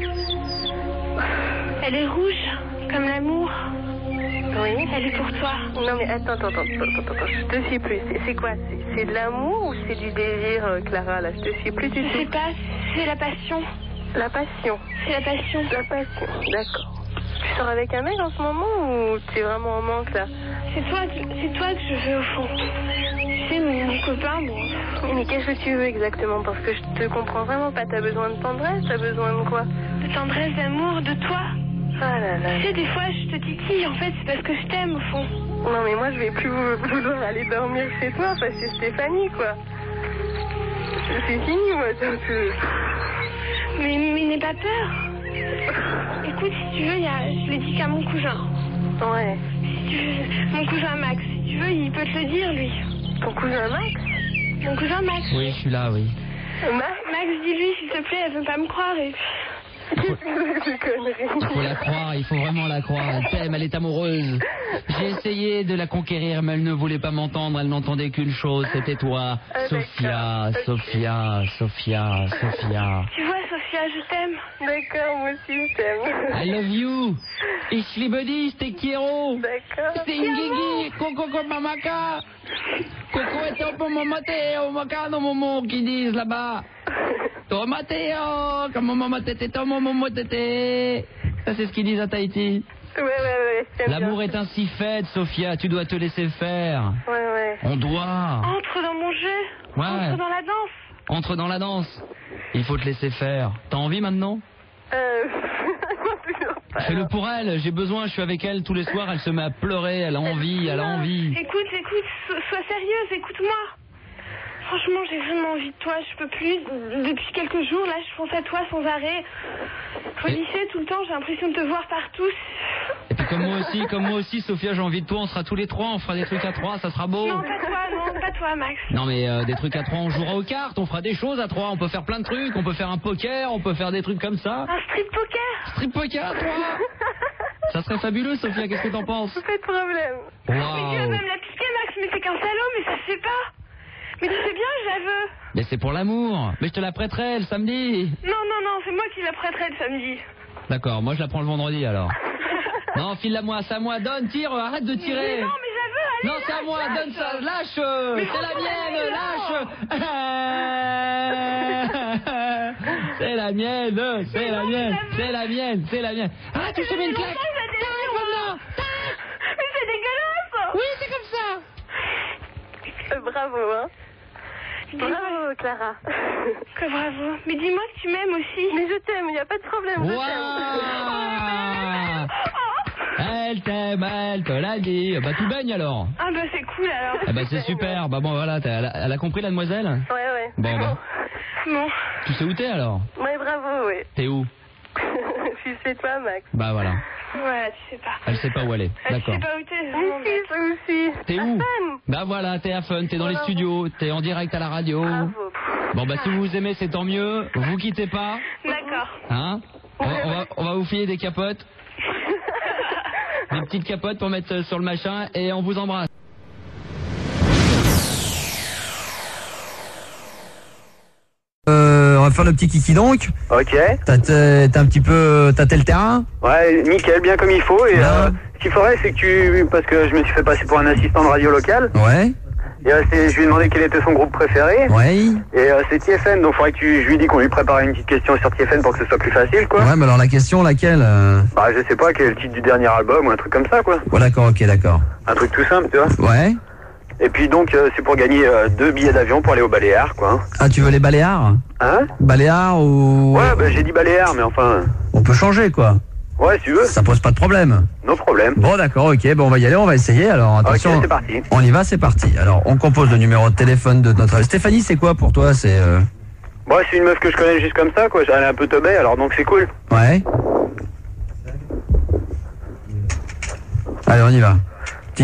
Elle est rouge, comme l'amour. Oui. Elle est pour toi. Non mais attends, je te suis plus. C'est quoi? C'est de l'amour ou c'est du désir, Clara, là? Je te suis plus du tout. Je sais pas, c'est la passion. La passion? C'est la passion. La passion, d'accord. Tu sors avec un mec en ce moment ou tu es vraiment en manque, là? C'est toi que je veux, au fond. Tu sais, mon copain, bon... Mais qu'est-ce que tu veux exactement? Parce que je te comprends vraiment pas. T'as besoin de tendresse? T'as besoin de quoi? De tendresse, d'amour, de toi. Ah là là. Tu sais, des fois, je te titille, en fait, c'est parce que je t'aime, au fond. Non, mais moi, je vais plus vouloir aller dormir chez toi, enfin, chez Stéphanie, quoi. C'est fini, moi, Mais n'aie pas peur. Écoute, si tu veux, je l'ai dit qu'à mon cousin. Ouais. Si tu veux, mon cousin Max, si tu veux, il peut te le dire, lui. Ton cousin Max? Mon cousin Max. Oui, je suis là, oui. Max, dis-lui, s'il te plaît, elle veut pas me croire et... Il faut la croire, il faut vraiment la croire. Elle t'aime, elle est amoureuse. J'ai essayé de la conquérir, mais elle ne voulait pas m'entendre. Elle n'entendait qu'une chose, c'était toi. Sophia. Tu vois, Sophia, je t'aime. D'accord, moi aussi, je t'aime. I love you. Ich liebe dich, te quiero. D'accord. Stingigi, coco mamaka. Coco est un peu mamateo, macano momo, qui disent là-bas. Tomateo, comme maman tété, maman tété. Ça, c'est ce qu'ils disent à Tahiti. Ouais. L'amour est ainsi fait, Sophia, tu dois te laisser faire. Ouais. On doit. Entre dans mon jeu. Ouais. Entre dans la danse. Entre dans la danse. Il faut te laisser faire. T'as envie maintenant? Fais-le pour elle, j'ai besoin, je suis avec elle tous les soirs, elle se met à pleurer, elle a envie. Écoute, sois sérieuse, écoute-moi. Franchement, j'ai vraiment envie de toi, je peux plus. Depuis quelques jours, là, je pense à toi sans arrêt. Au lycée, tout le temps, j'ai l'impression de te voir partout. Et puis comme moi aussi, Sophia, j'ai envie de toi, on sera tous les trois, on fera des trucs à trois, ça sera beau. Non, pas toi, Max. Non mais des trucs à trois, on jouera aux cartes, on fera des choses à trois, on peut faire plein de trucs, on peut faire un poker, on peut faire des trucs comme ça. Un strip poker. Strip poker à trois. Ça serait fabuleux, Sophia, qu'est-ce que t'en penses? Pas de problème. Mais tu vas même la piquer, Max, mais c'est qu'un salaud, mais ça se fait pas. Mais tu sais bien, je la veux. Mais c'est pour l'amour. Mais je te la prêterai le samedi. Non, c'est moi qui la prêterai le samedi. D'accord, moi je la prends le vendredi alors. Non, file-la-moi, c'est à moi, donne, tire, arrête de tirer. Mais non, mais je la veux, allez. Non, c'est à moi, donne ça, lâche. C'est la mienne, lâche. C'est la mienne. Ah, tu te mets une claque. Mais c'est dégueulasse. Oui, c'est comme ça. Bravo, hein. Bravo, Clara. Que bravo. Mais dis-moi que tu m'aimes aussi. Mais je t'aime, il n'y a pas de problème. Elle t'aime, elle te l'a dit. Bah, tu baignes alors. Ah, bah, c'est cool alors. Ah, bah, c'est super. Bah, bon, voilà, elle a compris la demoiselle? Ouais. Bon. Tu sais où t'es alors? Ouais, bravo, ouais. T'es où? Je suis chez toi, Max. Bah, voilà. Ouais, tu sais pas. Elle sait pas où elle est. D'accord. Je sais pas où t'es. T'es où? Bah voilà, t'es à Fun, t'es dans les studios, t'es en direct à la radio. Bon bah si vous vous aimez, c'est tant mieux. Vous quittez pas. D'accord. Hein? On va vous filer des capotes. Des petites capotes pour mettre sur le machin et on vous embrasse. On va faire le petit kiki donc. Ok. T'as un petit peu tâté le terrain. Ouais, nickel, bien comme il faut. Et ce qu'il faudrait, c'est que parce que je me suis fait passer pour un assistant de radio local. Ouais. Et je lui ai demandé quel était son groupe préféré. Ouais. Et c'est TFN, donc il faudrait que je lui dis qu'on lui prépare une petite question sur TFN pour que ce soit plus facile, quoi. Ouais, mais alors la question, laquelle Bah, je sais pas, quel est le titre du dernier album ou un truc comme ça, quoi. Ouais, d'accord, ok, d'accord. Un truc tout simple, tu vois. Ouais. Et puis donc, c'est pour gagner 2 billets d'avion pour aller au Baléares, quoi. Ah, tu veux les Baléares? Hein? Baléares ou... Ouais, bah j'ai dit Baléares, mais enfin... On peut changer, quoi. Ouais, si tu veux. Ça pose pas de problème. No problème. Bon, d'accord, ok, bon, on va y aller, on va essayer. Alors, attention. Ok, c'est parti. On y va, c'est parti. Alors, on compose le numéro de téléphone de notre... Stéphanie, c'est quoi pour toi? C'est... Ouais, c'est une meuf que je connais juste comme ça, quoi. Elle est un peu teubée, alors donc c'est cool. Ouais. Allez, on y va.